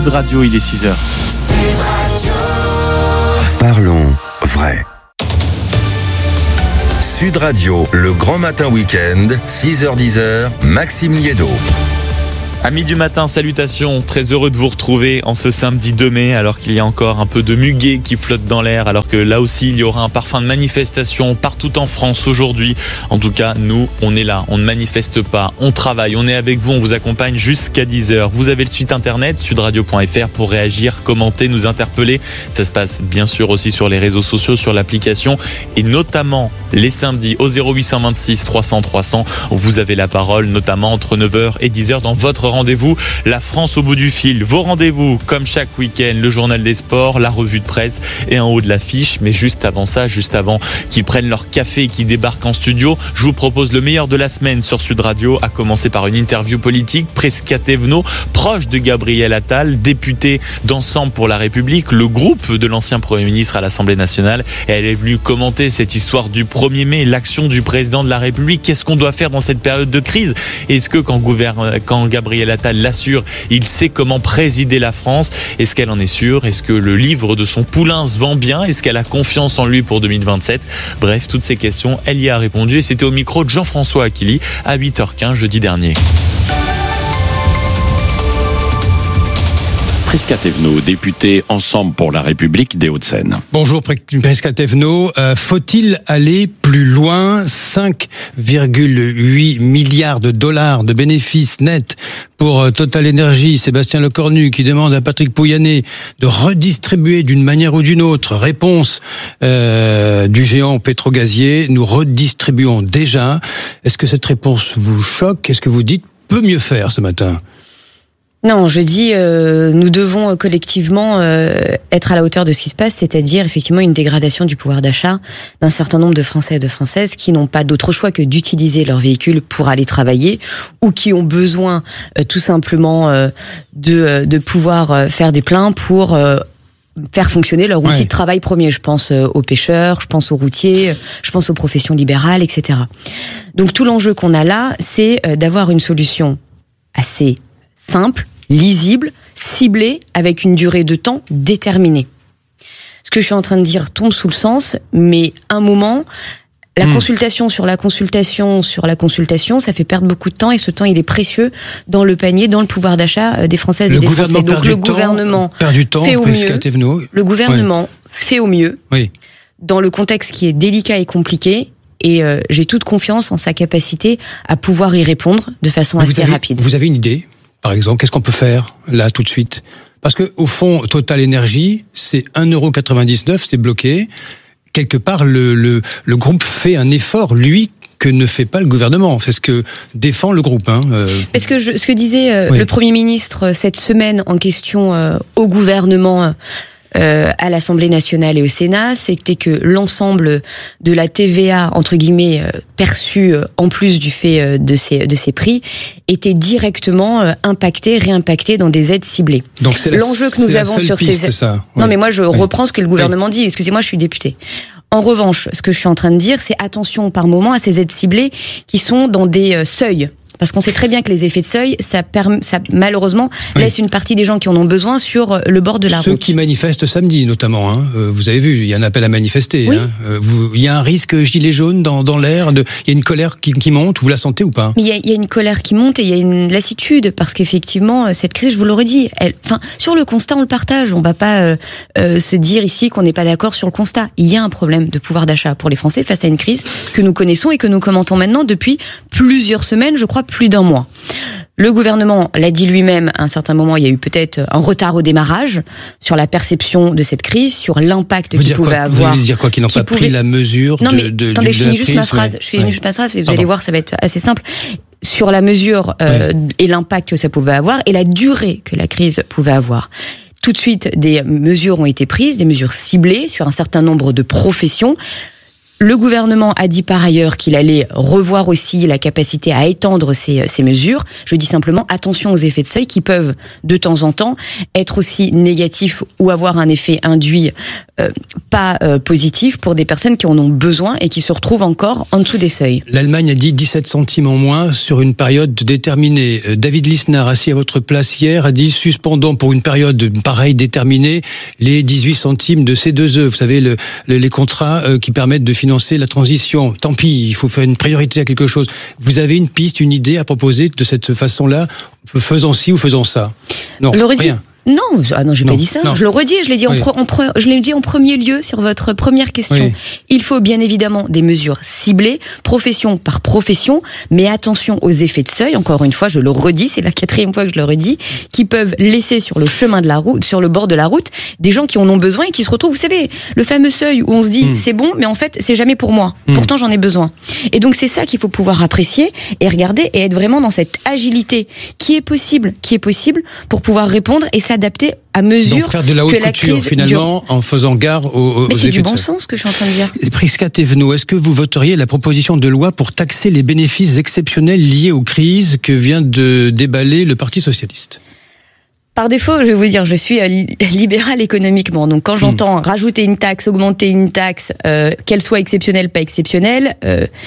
Sud Radio, il est 6h. Sud Radio. Parlons vrai. Sud Radio, le grand matin week-end, 6h-10h, Maxime Liédo. Amis du matin, salutations, très heureux de vous retrouver en ce samedi 2 mai, alors qu'il y a encore un peu de muguet qui flotte dans l'air, alors que là aussi il y aura un parfum de manifestation partout en France aujourd'hui. En tout cas, nous, on est là, on ne manifeste pas, on travaille, on est avec vous, on vous accompagne jusqu'à 10h. Vous avez le site internet sudradio.fr pour réagir, commenter, nous interpeller. Ça se passe bien sûr aussi sur les réseaux sociaux, sur l'application et notamment les samedis au 0826 300 300 où vous avez la parole, notamment entre 9h et 10h dans votre rendez-vous, la France au bout du fil. Vos rendez-vous, comme chaque week-end, le journal des sports, la revue de presse et en haut de l'affiche. Mais juste avant ça, juste avant qu'ils prennent leur café et qu'ils débarquent en studio, je vous propose le meilleur de la semaine sur Sud Radio, à commencer par une interview politique. Prisca Thévenot, proche de Gabriel Attal, député d'Ensemble pour la République, le groupe de l'ancien Premier ministre à l'Assemblée nationale. Et elle est venue commenter cette histoire du 1er mai, l'action du président de la République. Qu'est-ce qu'on doit faire dans cette période de crise? Est-ce que quand Gabriel Attal l'assure, il sait comment présider la France? Est-ce qu'elle en est sûre? Est-ce que le livre de son poulain se vend bien? Est-ce qu'elle a confiance en lui pour 2027? Bref, toutes ces questions, elle y a répondu et c'était au micro de Jean-François Aquili à 8h15 jeudi dernier. Prisca Thévenot, député Ensemble pour la République des Hauts-de-Seine. Bonjour Prisca Thévenot. Faut-il aller plus loin? 5,8 milliards de dollars de bénéfices nets pour Total Energy. Sébastien Lecornu qui demande à Patrick Pouyanné de redistribuer d'une manière ou d'une autre. Réponse du géant pétrogazier, nous redistribuons déjà. Est-ce que cette réponse vous choque? Est-ce que vous dites peut mieux faire ce matin? Non, je dis nous devons collectivement être à la hauteur de ce qui se passe, c'est-à-dire effectivement une dégradation du pouvoir d'achat d'un certain nombre de Français et de Françaises qui n'ont pas d'autre choix que d'utiliser leur véhicule pour aller travailler ou qui ont besoin tout simplement de pouvoir faire des pleins pour faire fonctionner leur outil de travail premier. Je pense aux pêcheurs, je pense aux routiers, je pense aux professions libérales, etc. Donc tout l'enjeu qu'on a là, c'est d'avoir une solution assez simple, lisible, ciblé, avec une durée de temps déterminée. Ce que je suis en train de dire tombe sous le sens, mais un moment, la consultation sur la consultation sur la consultation, ça fait perdre beaucoup de temps et ce temps, il est précieux dans le panier, dans le pouvoir d'achat des Françaises et des Français. Donc le gouvernement fait au mieux. Le gouvernement fait au mieux dans le contexte qui est délicat et compliqué. Et j'ai toute confiance en sa capacité à pouvoir y répondre de façon assez rapide. Vous avez une idée? Par exemple, qu'est-ce qu'on peut faire, là, tout de suite? Parce que, au fond, Total Energy, c'est 1,99€, c'est bloqué. Quelque part, le groupe fait un effort, lui, que ne fait pas le gouvernement. C'est ce que défend le groupe. Parce que ce que disait le Premier ministre cette semaine en question au gouvernement, à l'Assemblée nationale et au Sénat, c'était que l'ensemble de la TVA, entre guillemets, perçue en plus du fait de ces prix, était directement réimpacté dans des aides ciblées. Donc c'est l'enjeu que nous avons sur ces aides. Non, mais moi je reprends ce que le gouvernement dit. Excusez-moi, je suis député. En revanche, ce que je suis en train de dire, c'est attention par moment à ces aides ciblées qui sont dans des seuils. Parce qu'on sait très bien que les effets de seuil, ça malheureusement laisse une partie des gens qui en ont besoin sur le bord de la route. Ceux qui manifestent samedi, notamment. Vous avez vu, il y a un appel à manifester. Oui. Il y a un risque gilet jaune dans l'air. Il y a une colère qui monte. Vous la sentez ou pas? Mais il y a une colère qui monte et il y a une lassitude parce qu'effectivement, cette crise, je vous l'aurais dit, sur le constat, on le partage. On va pas se dire ici qu'on n'est pas d'accord sur le constat. Il y a un problème de pouvoir d'achat pour les Français face à une crise que nous connaissons et que nous commentons maintenant depuis plusieurs semaines, je crois plus d'un mois. Le gouvernement l'a dit lui-même, à un certain moment, il y a eu peut-être un retard au démarrage sur la perception de cette crise, sur l'impact qu'il pouvait avoir. Vous voulez dire quoi, qu'ils n'ont pas pris la mesure de la crise? Attendez, je finis juste ma phrase. Je finis juste ma phrase et vous allez voir, ça va être assez simple. Sur la mesure et l'impact que ça pouvait avoir et la durée que la crise pouvait avoir. Tout de suite, des mesures ont été prises, des mesures ciblées sur un certain nombre de professions. Le gouvernement a dit par ailleurs qu'il allait revoir aussi la capacité à étendre ces mesures. Je dis simplement attention aux effets de seuil qui peuvent de temps en temps être aussi négatifs ou avoir un effet induit pas positif pour des personnes qui en ont besoin et qui se retrouvent encore en dessous des seuils. L'Allemagne a dit 17 centimes en moins sur une période déterminée. David Lisnard, assis à votre place hier, a dit suspendons pour une période pareille déterminée les 18 centimes de C2E. Vous savez, les contrats qui permettent de financer la transition. Tant pis, il faut faire une priorité à quelque chose. Vous avez une piste, une idée à proposer de cette façon-là, faisons ci ou faisons ça? Non, rien. Non, j'ai pas dit ça. Non. Je le redis, je l'ai dit, je l'ai dit en premier lieu sur votre première question. Oui. Il faut bien évidemment des mesures ciblées, profession par profession, mais attention aux effets de seuil. Encore une fois, je le redis, c'est la 4e fois que je le redis, qui peuvent laisser sur le chemin de la route, sur le bord de la route, des gens qui en ont besoin et qui se retrouvent, vous savez, le fameux seuil où on se dit c'est bon, mais en fait c'est jamais pour moi. Pourtant j'en ai besoin. Et donc c'est ça qu'il faut pouvoir apprécier et regarder et être vraiment dans cette agilité qui est possible pour pouvoir répondre et s'adapter à mesure donc faire de la haute couture finalement en faisant gare aux mais c'est du bon sens ce que je suis en train de dire. Prisca Thévenot, est-ce que vous voteriez la proposition de loi pour taxer les bénéfices exceptionnels liés aux crises que vient de déballer le Parti socialiste? Par défaut, je vais vous dire, je suis libérale économiquement. Donc quand j'entends rajouter une taxe, augmenter une taxe, qu'elle soit exceptionnelle, pas exceptionnelle,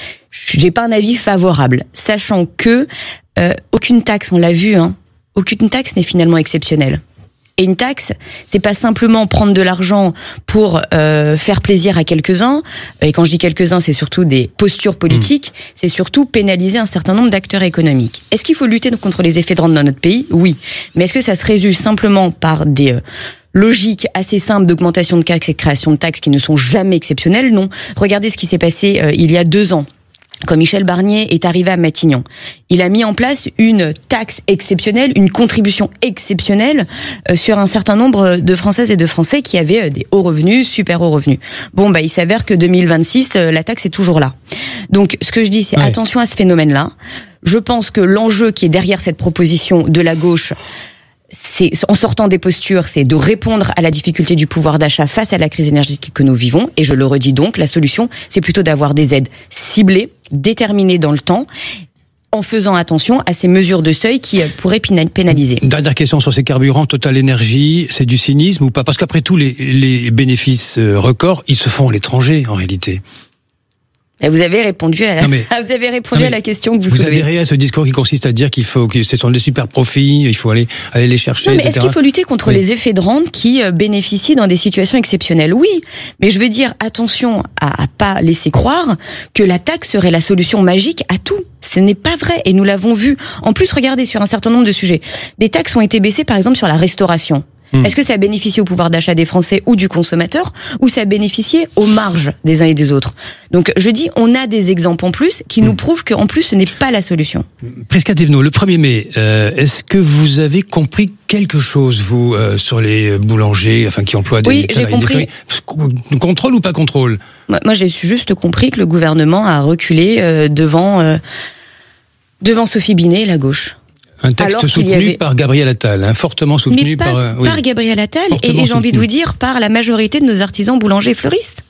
j'ai pas un avis favorable. Sachant que aucune taxe, on l'a vu, aucune taxe n'est finalement exceptionnelle. Et une taxe, c'est pas simplement prendre de l'argent pour faire plaisir à quelques-uns. Et quand je dis quelques-uns, c'est surtout des postures politiques. C'est surtout pénaliser un certain nombre d'acteurs économiques. Est-ce qu'il faut lutter contre les effets de rente dans notre pays? Oui. Mais est-ce que ça se résume simplement par des logiques assez simples d'augmentation de taxes et de création de taxes qui ne sont jamais exceptionnelles? Non. Regardez ce qui s'est passé il y a 2 ans. Quand Michel Barnier est arrivé à Matignon, il a mis en place une taxe exceptionnelle, une contribution exceptionnelle sur un certain nombre de Françaises et de Français qui avaient des hauts revenus, super hauts revenus. Bon, il s'avère que 2026, la taxe est toujours là. Donc, ce que je dis, c'est attention à ce phénomène-là. Je pense que l'enjeu qui est derrière cette proposition de la gauche, c'est, en sortant des postures, c'est de répondre à la difficulté du pouvoir d'achat face à la crise énergétique que nous vivons. Et je le redis donc, la solution, c'est plutôt d'avoir des aides ciblées, déterminées dans le temps, en faisant attention à ces mesures de seuil qui pourraient pénaliser. Dernière question sur ces carburants, Total Energy, c'est du cynisme ou pas? Parce qu'après tout, les bénéfices records, ils se font à l'étranger, en réalité. Et vous avez répondu à la question que vous soulevez. Vous adhérez à ce discours qui consiste à dire que ce sont des super profits, il faut aller les chercher, etc. Est-ce qu'il faut lutter contre les effets de rente qui bénéficient dans des situations exceptionnelles? Oui, mais je veux dire attention à pas laisser croire que la taxe serait la solution magique à tout. Ce n'est pas vrai et nous l'avons vu. En plus, regardez sur un certain nombre de sujets. Des taxes ont été baissées, par exemple, sur la restauration. Est-ce que ça a bénéficié au pouvoir d'achat des Français ou du consommateur, ou ça a bénéficié aux marges des uns et des autres? Donc, je dis, on a des exemples en plus qui nous prouvent qu'en plus, ce n'est pas la solution. Prisca Thévenot, le 1er mai, est-ce que vous avez compris quelque chose, vous, sur les boulangers, qui emploient des... Oui, j'ai compris. Contrôle ou pas contrôle? Moi, j'ai juste compris que le gouvernement a reculé devant Sophie Binet et la gauche. Un texte soutenu par Gabriel Attal, fortement soutenu par Gabriel Attal et j'ai envie de vous dire par la majorité de nos artisans boulangers et fleuristes.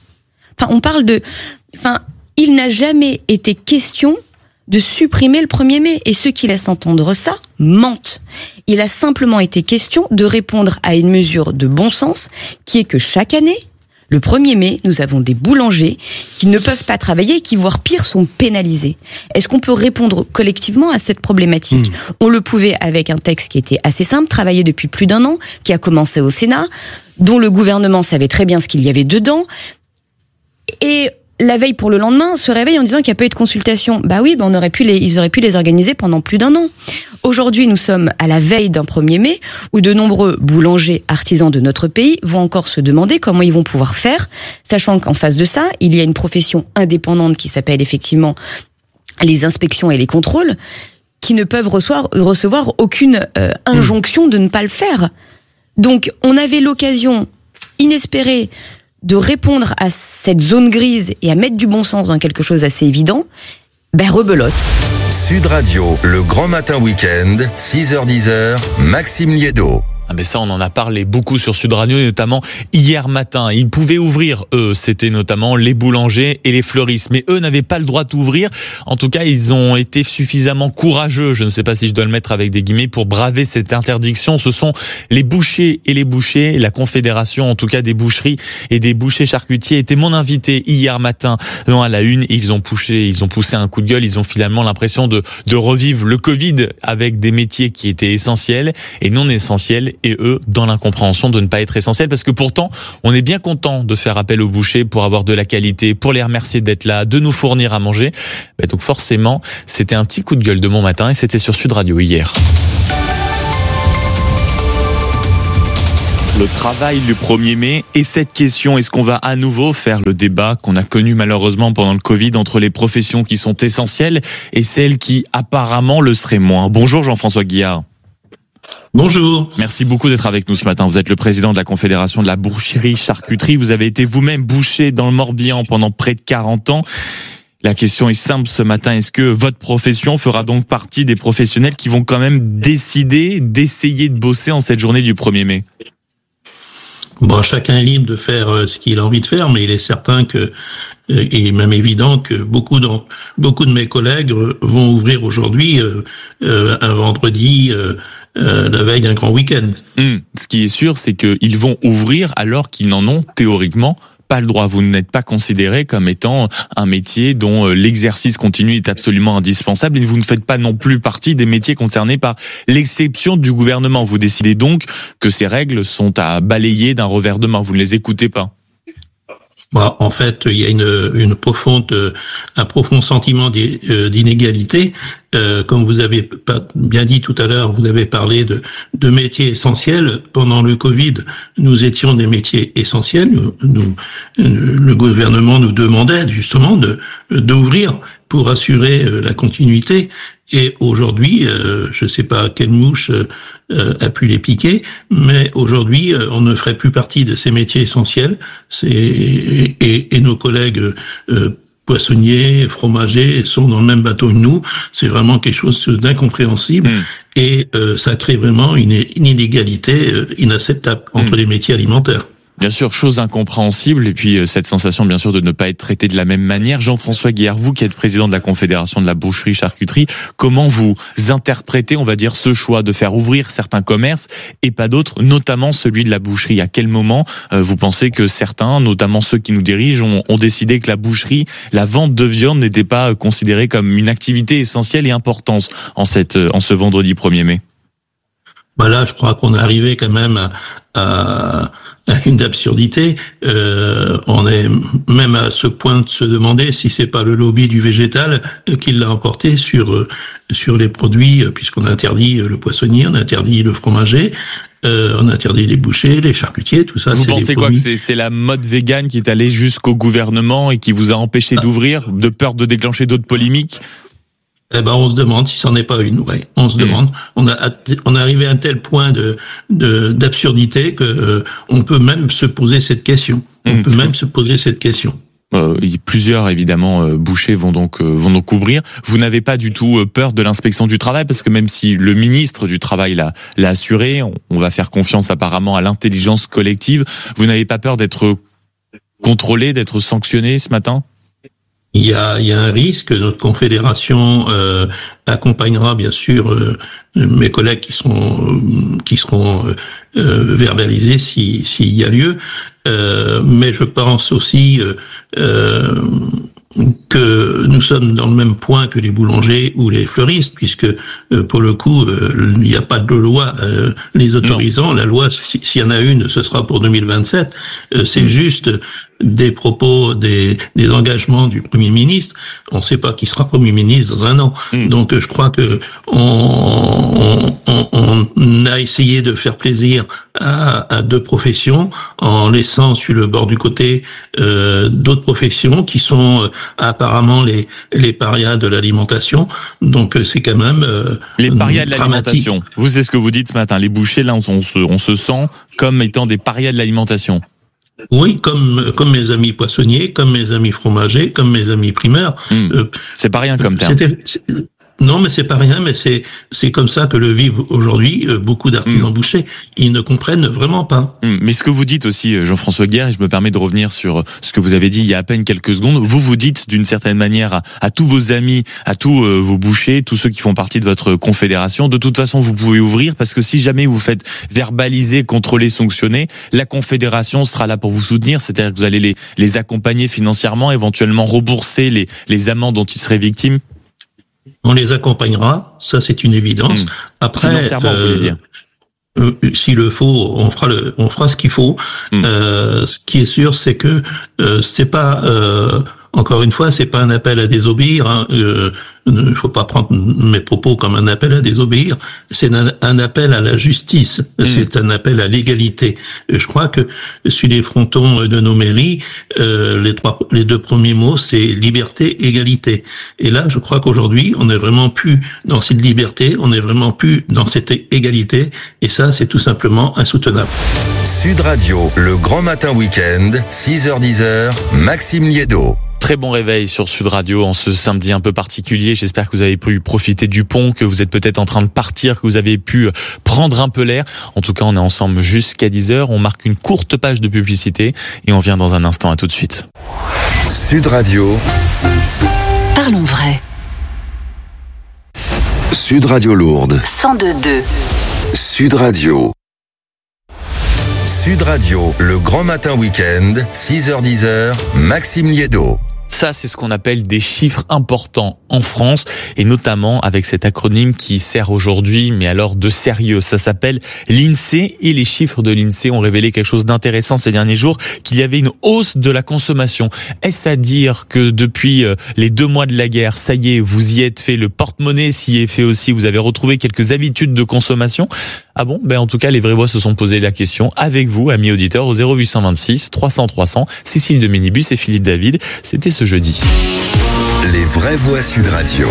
Il n'a jamais été question de supprimer le 1er mai et ceux qui laissent entendre ça mentent. Il a simplement été question de répondre à une mesure de bon sens qui est que chaque année, le 1er mai, nous avons des boulangers qui ne peuvent pas travailler et qui, voire pire, sont pénalisés. Est-ce qu'on peut répondre collectivement à cette problématique? On le pouvait avec un texte qui était assez simple, travaillé depuis plus d'1 an, qui a commencé au Sénat, dont le gouvernement savait très bien ce qu'il y avait dedans. Et la veille pour le lendemain, se réveille en disant qu'il n'y a pas eu de consultation. Oui, ils auraient pu les organiser pendant plus d'1 an. Aujourd'hui, nous sommes à la veille d'un 1er mai où de nombreux boulangers artisans de notre pays vont encore se demander comment ils vont pouvoir faire, sachant qu'en face de ça, il y a une profession indépendante qui s'appelle effectivement les inspections et les contrôles, qui ne peuvent recevoir aucune injonction de ne pas le faire. Donc, on avait l'occasion inespérée de répondre à cette zone grise et à mettre du bon sens dans quelque chose d'assez évident. Rebelote. Sud Radio, le grand matin week-end, 6h-10h, Maxime Liédot. Ah mais ça, on en a parlé beaucoup sur Sud Radio, notamment hier matin. Ils pouvaient ouvrir, eux, c'était notamment les boulangers et les fleuristes. Mais eux n'avaient pas le droit d'ouvrir. En tout cas, ils ont été suffisamment courageux, je ne sais pas si je dois le mettre avec des guillemets, pour braver cette interdiction. Ce sont les bouchers et les bouchers, la confédération en tout cas des boucheries et des bouchers charcutiers était mon invité hier matin à la une. Et ils ont poussé un coup de gueule. Ils ont finalement l'impression de revivre le Covid avec des métiers qui étaient essentiels et non essentiels. Et eux, dans l'incompréhension de ne pas être essentiels, parce que pourtant, on est bien content de faire appel aux bouchers pour avoir de la qualité, pour les remercier d'être là, de nous fournir à manger. Donc forcément, c'était un petit coup de gueule de mon matin et c'était sur Sud Radio hier. Le travail du 1er mai et cette question, est-ce qu'on va à nouveau faire le débat qu'on a connu malheureusement pendant le Covid entre les professions qui sont essentielles et celles qui apparemment le seraient moins? Bonjour Jean-François Guillard. Bonjour. Merci beaucoup d'être avec nous ce matin. Vous êtes le président de la Confédération de la boucherie-charcuterie. Vous avez été vous-même boucher dans le Morbihan pendant près de 40 ans. La question est simple ce matin. Est-ce que votre profession fera donc partie des professionnels qui vont quand même décider d'essayer de bosser en cette journée du 1er mai? Bon, chacun est libre de faire ce qu'il a envie de faire, mais il est certain que, et même évident que beaucoup de mes collègues vont ouvrir aujourd'hui, un vendredi, la veille d'un grand week-end. Ce qui est sûr, c'est qu'ils vont ouvrir alors qu'ils n'en ont théoriquement pas le droit. Vous n'êtes pas considéré comme étant un métier dont l'exercice continu est absolument indispensable et vous ne faites pas non plus partie des métiers concernés par l'exception du gouvernement. Vous décidez donc que ces règles sont à balayer d'un revers de main. Vous ne les écoutez pas. Bah, en fait, il y a un profond sentiment d'inégalité. Comme vous avez bien dit tout à l'heure, vous avez parlé de métiers essentiels. Pendant le Covid, nous étions des métiers essentiels. Le gouvernement nous demandait justement d'ouvrir pour assurer la continuité. Et aujourd'hui, je ne sais pas quelle mouche a pu les piquer, mais aujourd'hui, on ne ferait plus partie de ces métiers essentiels. Et nos collègues poissonniers, fromagers sont dans le même bateau que nous. C'est vraiment quelque chose d'incompréhensible. Et ça crée vraiment une inégalité inacceptable entre les métiers alimentaires. Bien sûr, chose incompréhensible, et puis cette sensation bien sûr de ne pas être traité de la même manière. Jean-François Guillard, vous qui êtes président de la Confédération de la boucherie-charcuterie, comment vous interprétez, on va dire, ce choix de faire ouvrir certains commerces et pas d'autres, notamment celui de la boucherie? À quel moment vous pensez que certains, notamment ceux qui nous dirigent, ont décidé que la boucherie, la vente de viande n'était pas considérée comme une activité essentielle et importante en ce vendredi 1er mai? Bah là, je crois qu'on est arrivé quand même à une absurdité. On est même à ce point de se demander si c'est pas le lobby du végétal qui l'a emporté sur les produits, puisqu'on interdit le poissonnier, on interdit le fromager, on interdit les bouchers, les charcutiers, tout ça. Vous pensez quoi, que c'est la mode végane qui est allée jusqu'au gouvernement et qui vous a empêché d'ouvrir, de peur de déclencher d'autres polémiques? Eh ben, on se demande si c'en est pas une. Ouais, on se demande. On est arrivé à un tel point d'absurdité que on peut même se poser cette question. Plusieurs évidemment bouchers vont donc ouvrir. Vous n'avez pas du tout peur de l'inspection du travail, parce que même si le ministre du Travail l'a assuré, on va faire confiance apparemment à l'intelligence collective. Vous n'avez pas peur d'être contrôlé, d'être sanctionné ce matin? Il y a un risque. Notre confédération accompagnera bien sûr mes collègues qui seront verbalisés s'il y a lieu. Mais je pense aussi que nous sommes dans le même point que les boulangers ou les fleuristes, puisque pour le coup, il n'y a pas de loi les autorisant. Non. La loi, s'il y en a une, ce sera pour 2027. C'est juste des propos, des engagements du Premier ministre. On ne sait pas qui sera Premier ministre dans un an. Donc je crois que on a essayé de faire plaisir à deux professions en laissant sur le bord du côté d'autres professions qui sont apparemment les parias de l'alimentation. Donc c'est quand même les parias de l'alimentation. Vous, c'est ce que vous dites ce matin. Les bouchers, là, on se sent comme étant des parias de l'alimentation. Oui, comme mes amis poissonniers, comme mes amis fromagers, comme mes amis primeurs. C'est pas rien comme terme. Non, mais c'est pas rien, mais c'est comme ça que le vivent aujourd'hui beaucoup d'artisans bouchers. Ils ne comprennent vraiment pas. Mais ce que vous dites aussi, Jean-François Guerre, et je me permets de revenir sur ce que vous avez dit il y a à peine quelques secondes, vous dites d'une certaine manière à tous vos amis, à tous vos bouchers, tous ceux qui font partie de votre confédération, de toute façon vous pouvez ouvrir, parce que si jamais vous faites verbaliser, contrôler, sanctionner, la confédération sera là pour vous soutenir, c'est-à-dire que vous allez les accompagner financièrement, éventuellement rembourser les amendes dont ils seraient victimes. On les accompagnera, ça c'est une évidence. Après, financièrement, vous voulez dire. S'il le faut, on fera ce qu'il faut. Ce qui est sûr, c'est que c'est pas, encore une fois, c'est pas un appel à désobéir. Hein. Il ne faut pas prendre mes propos comme un appel à désobéir. C'est un appel à la justice. C'est un appel à l'égalité. Je crois que sur les frontons de nos mairies, les deux premiers mots, c'est liberté, égalité. Et là, je crois qu'aujourd'hui, on est vraiment plus dans cette liberté, on est vraiment plus dans cette égalité. Et ça, c'est tout simplement insoutenable. Sud Radio, le grand matin week-end, 6h-10h, Maxime Liédo. Très bon réveil sur Sud Radio en ce samedi un peu particulier. J'espère que vous avez pu profiter du pont, que vous êtes peut-être en train de partir, que vous avez pu prendre un peu l'air. En tout cas, on est ensemble jusqu'à 10h. On marque une courte page de publicité et on vient dans un instant. À tout de suite. Sud Radio. Parlons vrai. Sud Radio Lourdes. 102.2. Sud Radio. Sud Radio, le grand matin week-end, 6h-10h, Maxime Liédo. Ça, c'est ce qu'on appelle des chiffres importants en France, et notamment avec cet acronyme qui sert aujourd'hui, mais alors de sérieux. Ça s'appelle l'INSEE, et les chiffres de l'INSEE ont révélé quelque chose d'intéressant ces derniers jours, qu'il y avait une hausse de la consommation. Est-ce à dire que depuis les 2 mois de la guerre, ça y est, vous y êtes fait, le porte-monnaie s'y est fait aussi, vous avez retrouvé quelques habitudes de consommation? Ah bon? En tout cas, les vraies voix se sont posé la question avec vous, amis auditeurs, au 0826 300 300, Cécile de Minibus et Philippe David. C'était ce jeudi. Les vraies voix Sud Radio.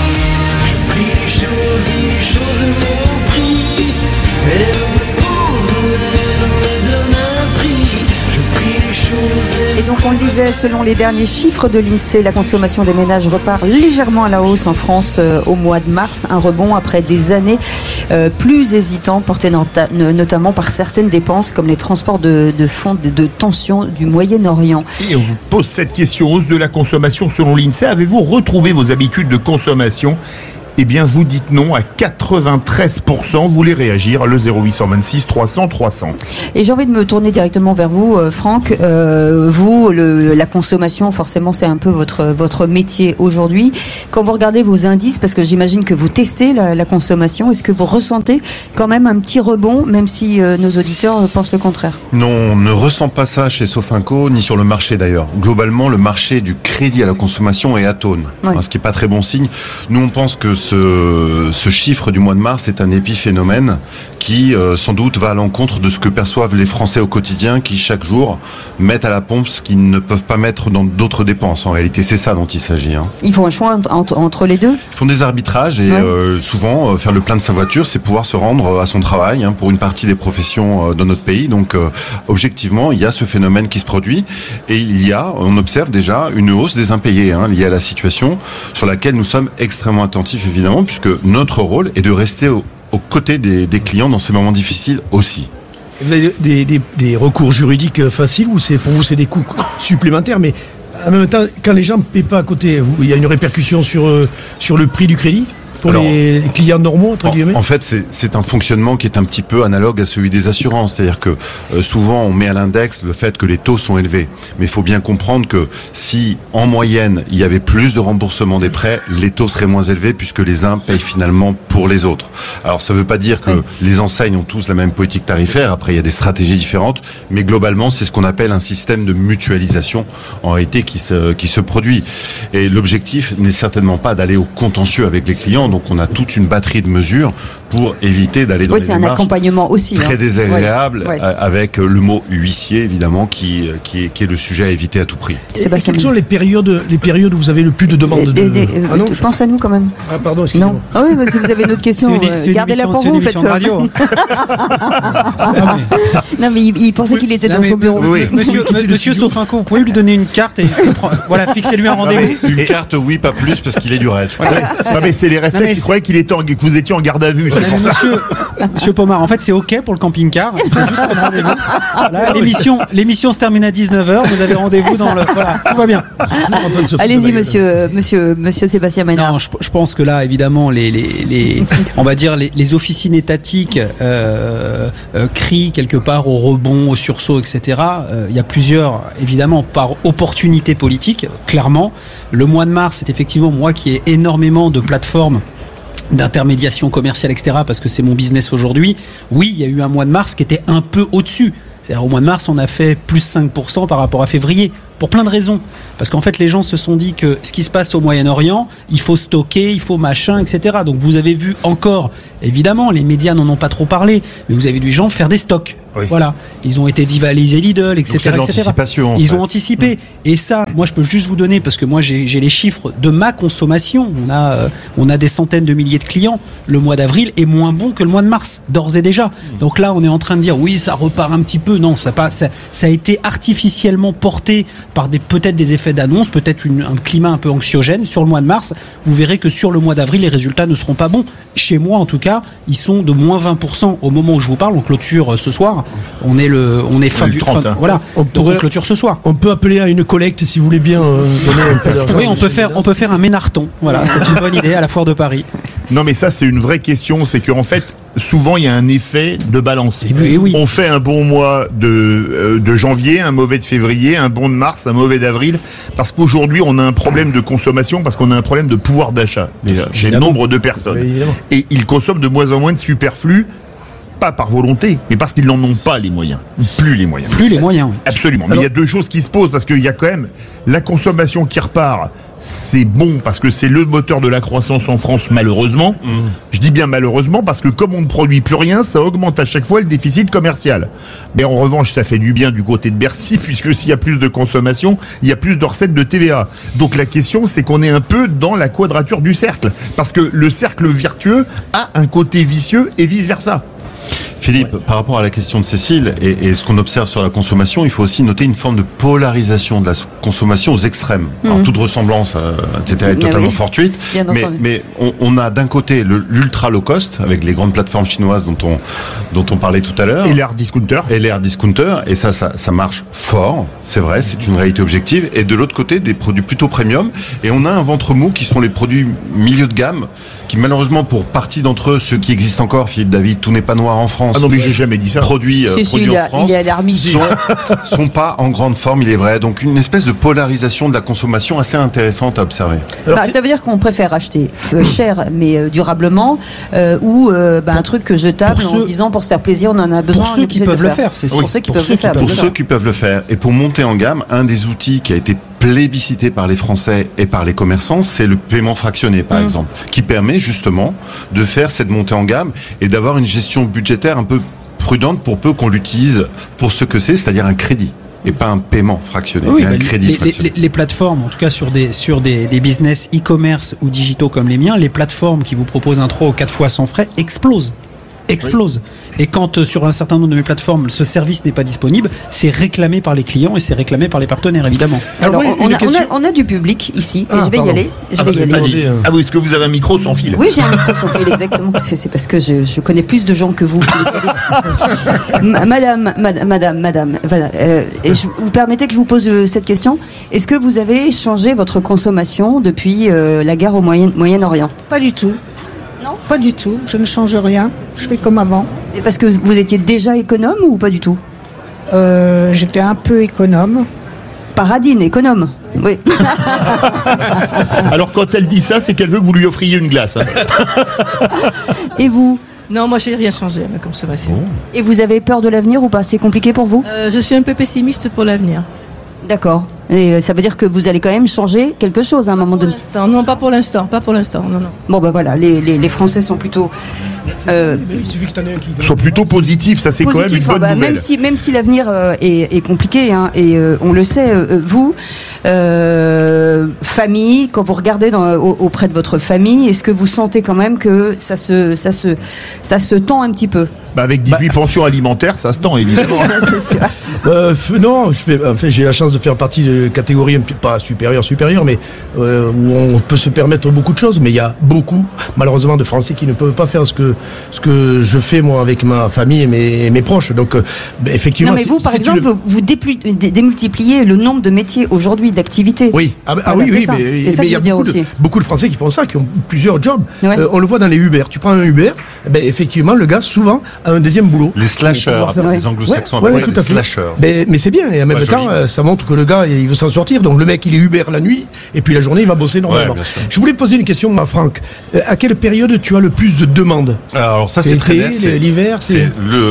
Je prie les choses m'ont pris. Elle me pose, elle me donne un prix. Je prie les choses. Et donc on le disait, selon les derniers chiffres de l'INSEE, la consommation des ménages repart légèrement à la hausse en France au mois de mars. Un rebond après des années plus hésitantes, portées notamment par certaines dépenses comme les transports de fonds de tension du Moyen-Orient. Et on vous pose cette question, hausse de la consommation selon l'INSEE. Avez-vous retrouvé vos habitudes de consommation ? Eh bien, vous dites non à 93%. Vous voulez réagir, le 0826 300 300. Et j'ai envie de me tourner directement vers vous, Franck. Vous, la consommation, forcément, c'est un peu votre métier aujourd'hui. Quand vous regardez vos indices, parce que j'imagine que vous testez la consommation, est-ce que vous ressentez quand même un petit rebond, même si nos auditeurs pensent le contraire? Non, on ne ressent pas ça chez Sofinco, ni sur le marché d'ailleurs. Globalement, le marché du crédit à la consommation est atone, ce qui n'est pas très bon signe. Nous, on pense que ce chiffre du mois de mars est un épiphénomène qui sans doute va à l'encontre de ce que perçoivent les Français au quotidien, qui chaque jour mettent à la pompe ce qu'ils ne peuvent pas mettre dans d'autres dépenses. En réalité, c'est ça dont il s'agit. Ils font un choix entre les deux. Ils font des arbitrages et souvent faire le plein de sa voiture, c'est pouvoir se rendre à son travail pour une partie des professions dans notre pays. Donc objectivement, il y a ce phénomène qui se produit et on observe déjà une hausse des impayés liée à la situation sur laquelle nous sommes extrêmement attentifs évidemment, puisque notre rôle est de rester aux côtés des clients dans ces moments difficiles aussi. Vous avez des recours juridiques faciles ou pour vous c'est des coûts supplémentaires, mais en même temps, quand les gens ne paient pas à côté, il y a une répercussion sur le prix du crédit pour les clients normaux, entre guillemets? En fait, c'est un fonctionnement qui est un petit peu analogue à celui des assurances. C'est-à-dire que souvent, on met à l'index le fait que les taux sont élevés. Mais il faut bien comprendre que si, en moyenne, il y avait plus de remboursement des prêts, les taux seraient moins élevés puisque les uns payent finalement pour les autres. Alors, ça ne veut pas dire que les enseignes ont tous la même politique tarifaire. Après, il y a des stratégies différentes. Mais globalement, c'est ce qu'on appelle un système de mutualisation, en réalité, qui se produit. Et l'objectif n'est certainement pas d'aller au contentieux avec les clients. Donc on a toute une batterie de mesures pour éviter d'aller dans Oui, des c'est un démarches accompagnement aussi. très désagréables, Ouais. avec le mot huissier, évidemment, qui est le sujet à éviter à tout prix. Sébastien. Quelles sont les périodes où vous avez le plus de demandes Ah non, Pense à nous quand même. Ah pardon, excusez-moi. Non. Ah oui, si vous avez une autre question, gardez-la pour vous. Faites ça. Non, mais il pensait qu'il était dans son bureau. Monsieur Sofinco, vous pouvez lui donner une carte et voilà, fixez-lui un rendez-vous. Une carte, oui, pas plus, parce qu'il est du raid. Mais c'est les réflexes. Je croyais que vous étiez en garde à vue. C'est pour ça. Monsieur Pomar, en fait, c'est OK pour le camping-car. Il faut juste prendre rendez-vous. Voilà, l'émission se termine à 19h. Vous avez rendez-vous dans le. Voilà, tout va bien. Allez-y, monsieur Sébastien Maynard. Non, je pense que là, évidemment, on va dire les officines étatiques crient quelque part au rebond, au sursaut, etc. Il y a plusieurs, évidemment, par opportunité politique, clairement. Le mois de mars, c'est effectivement moi qui ai énormément de plateformes d'intermédiation commerciale, etc., parce que c'est mon business aujourd'hui. Oui, il y a eu un mois de mars qui était un peu au-dessus. C'est-à-dire, au mois de mars, on a fait plus 5% par rapport à février, pour plein de raisons. Parce qu'en fait, les gens se sont dit que ce qui se passe au Moyen-Orient, il faut stocker, il faut machin, etc. Donc vous avez vu encore, évidemment, les médias n'en ont pas trop parlé, mais vous avez vu les gens faire des stocks. Oui. Voilà. Ils ont été divalisés Lidl, etc. Donc c'est de l'anticipation, Ils ont anticipé. Et ça, moi, je peux juste vous donner, parce que moi, j'ai les chiffres de ma consommation. On a des centaines de milliers de clients. Le mois d'avril est moins bon que le mois de mars, d'ores et déjà. Donc là, on est en train de dire, oui, ça repart un petit peu. Non, ça a été artificiellement porté par peut-être des effets d'annonce, peut-être un climat un peu anxiogène sur le mois de mars. Vous verrez que sur le mois d'avril, les résultats ne seront pas bons. Chez moi, en tout cas, ils sont de moins 20% au moment où je vous parle. On clôture ce soir. On est fin du 30. Voilà. On clôture ce soir. On peut appeler à une collecte si vous voulez bien donner un peu d'argent. Oui, on peut faire un Ménarton. Voilà, c'est une bonne idée à la foire de Paris. Non, mais ça, c'est une vraie question. C'est qu'en fait, souvent, il y a un effet de balance. Oui. On fait un bon mois de janvier, un mauvais de février, un bon de mars, un mauvais d'avril. Parce qu'aujourd'hui, on a un problème de consommation, parce qu'on a un problème de pouvoir d'achat, déjà, chez nombre de personnes. Et ils consomment de moins en moins de superflu. Pas par volonté, mais parce qu'ils n'en ont pas les moyens. Plus les moyens. Plus les moyens, oui. Absolument. Mais il y a deux choses qui se posent, parce qu'il y a quand même la consommation qui repart. C'est bon, parce que c'est le moteur de la croissance en France, malheureusement. Je dis bien malheureusement, parce que comme on ne produit plus rien, ça augmente à chaque fois le déficit commercial. Mais en revanche, ça fait du bien du côté de Bercy, puisque s'il y a plus de consommation, il y a plus de recettes de TVA. Donc la question, c'est qu'on est un peu dans la quadrature du cercle. Parce que le cercle vertueux a un côté vicieux et vice-versa. Philippe, par rapport à la question de Cécile et ce qu'on observe sur la consommation, il faut aussi noter une forme de polarisation de la consommation aux extrêmes. Alors, toute ressemblance, etc., est totalement fortuite. Mais on a d'un côté l'ultra low cost avec les grandes plateformes chinoises dont on parlait tout à l'heure. Et les hard discounters. Et ça marche fort. C'est vrai, c'est une réalité objective. Et de l'autre côté, des produits plutôt premium. Et on a un ventre mou qui sont les produits milieu de gamme, qui malheureusement, pour partie d'entre eux, ceux qui existent encore, Philippe David, tout n'est pas noir en France. Ah non, mais j'ai jamais dit ça. Produits en France sont pas en grande forme, il est vrai. Donc une espèce de polarisation de la consommation assez intéressante à observer. Ça veut dire qu'on préfère acheter cher mais durablement ou un truc jetable en disant pour se faire plaisir, on en a besoin. Pour ceux qui peuvent le faire, c'est pour ceux qui peuvent le faire. Pour ceux qui peuvent le faire. Et pour monter en gamme, un des outils qui a été plébiscité par les Français et par les commerçants, c'est le paiement fractionné, par exemple, qui permet justement de faire cette montée en gamme et d'avoir une gestion budgétaire un peu prudente pour peu qu'on l'utilise pour ce que c'est-à-dire un crédit. Et pas un paiement fractionné, mais un crédit fractionné. Les plateformes, en tout cas sur des business e-commerce ou digitaux comme les miens, les plateformes qui vous proposent un 3 ou 4 fois sans frais explosent. Oui. Et quand sur un certain nombre de mes plateformes ce service n'est pas disponible, c'est réclamé par les clients et c'est réclamé par les partenaires, évidemment. Alors on a du public ici et je vais y aller. Ah oui, est-ce que vous avez un micro sans fil? Oui, j'ai un micro sans fil, exactement. C'est parce que je connais plus de gens que vous. Madame, vous permettez que je vous pose cette question? Est-ce que vous avez changé votre consommation depuis la guerre au Moyen-Orient? Pas du tout. Non, pas du tout. Je ne change rien. Je fais comme avant. Et parce que vous étiez déjà économe ou pas du tout? J'étais un peu économe. Paradine, économe. Oui. Alors quand elle dit ça, c'est qu'elle veut que vous lui offriez une glace. Et vous? Non, moi j'ai rien changé à ma consommation. Et vous avez peur de l'avenir ou pas? C'est compliqué pour vous? Je suis un peu pessimiste pour l'avenir. D'accord. Et ça veut dire que vous allez quand même changer quelque chose à un moment donné. Non, pas pour l'instant, non. Bon, ben voilà, les Français sont plutôt... Sont plutôt positifs, ça c'est quand même une bonne nouvelle. Même si l'avenir est compliqué, hein, et on le sait, vous, famille, quand vous regardez auprès de votre famille, est-ce que vous sentez quand même que ça se tend un petit peu? Avec 18 pensions alimentaires, ça se tend évidemment. C'est sûr. Non, j'ai la chance de faire partie de catégorie pas supérieure, mais où on peut se permettre beaucoup de choses. Mais il y a beaucoup, malheureusement, de Français qui ne peuvent pas faire ce que je fais moi avec ma famille et mes proches. Donc, effectivement. Non, mais vous, par exemple, vous démultipliez le nombre de métiers aujourd'hui, d'activités. Oui, c'est ça que je veux dire aussi. Beaucoup de Français qui font ça, qui ont plusieurs jobs. Ouais. On le voit dans les Uber. Tu prends un Uber, effectivement, le gars souvent a un deuxième boulot. Les slashers, les anglo-saxons appellent ça des slashers. Mais c'est bien, et en même temps, ça montre que le gars, il veut s'en sortir. Donc le mec, il est Uber la nuit, et puis la journée, il va bosser normalement. Je voulais poser une question à Franck. À quelle période tu as le plus de demandes? Alors ça, c'est très net. L'hiver, c'est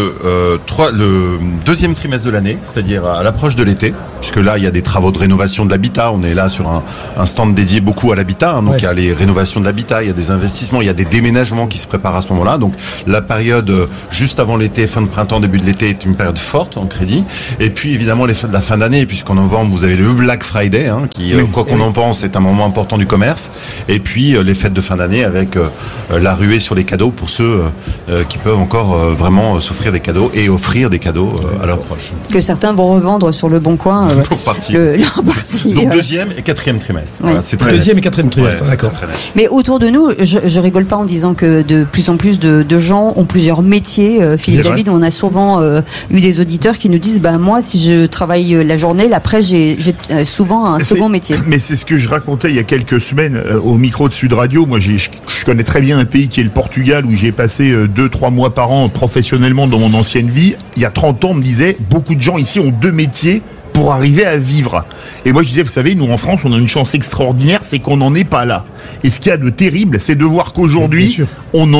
le deuxième trimestre de l'année, c'est-à-dire à l'approche de l'été, puisque là, il y a des travaux de rénovation de l'habitat. On est là sur un stand dédié beaucoup à l'habitat. Hein, donc il y a les rénovations de l'habitat, il y a des investissements, il y a des déménagements qui se préparent à ce moment-là. Donc la période juste avant l'été, fin de printemps, début de l'été, est une période forte en crédit. Et puis évidemment la fin d'année, puisqu'en novembre vous avez le Black Friday, hein, qui quoi qu'on en pense est un moment important du commerce. Et puis les fêtes de fin d'année avec la ruée sur les cadeaux pour ceux qui peuvent encore vraiment s'offrir des cadeaux et offrir des cadeaux à leurs proches. Que certains vont revendre sur le bon coin. Pour partie. partie. Donc deuxième et quatrième trimestre. Oui. Voilà, c'est très deuxième net. et quatrième trimestre, d'accord. Mais autour de nous, je rigole pas en disant que de plus en plus de gens ont plusieurs métiers. Philippe David, on a souvent eu des auditeurs qui nous disent moi, si je travaille la journée, l'après, j'ai souvent un second métier. Mais c'est ce que je racontais il y a quelques semaines au micro de Sud Radio. Moi, je connais très bien un pays qui est le Portugal, où j'ai passé 2-3 mois par an professionnellement dans mon ancienne vie. Il y a 30 ans, on me disait, beaucoup de gens ici ont 2 métiers pour arriver à vivre. Et moi je disais, vous savez, nous en France, on a une chance extraordinaire, c'est qu'on n'en est pas là. Et ce qu'il y a de terrible, c'est de voir qu'aujourd'hui, on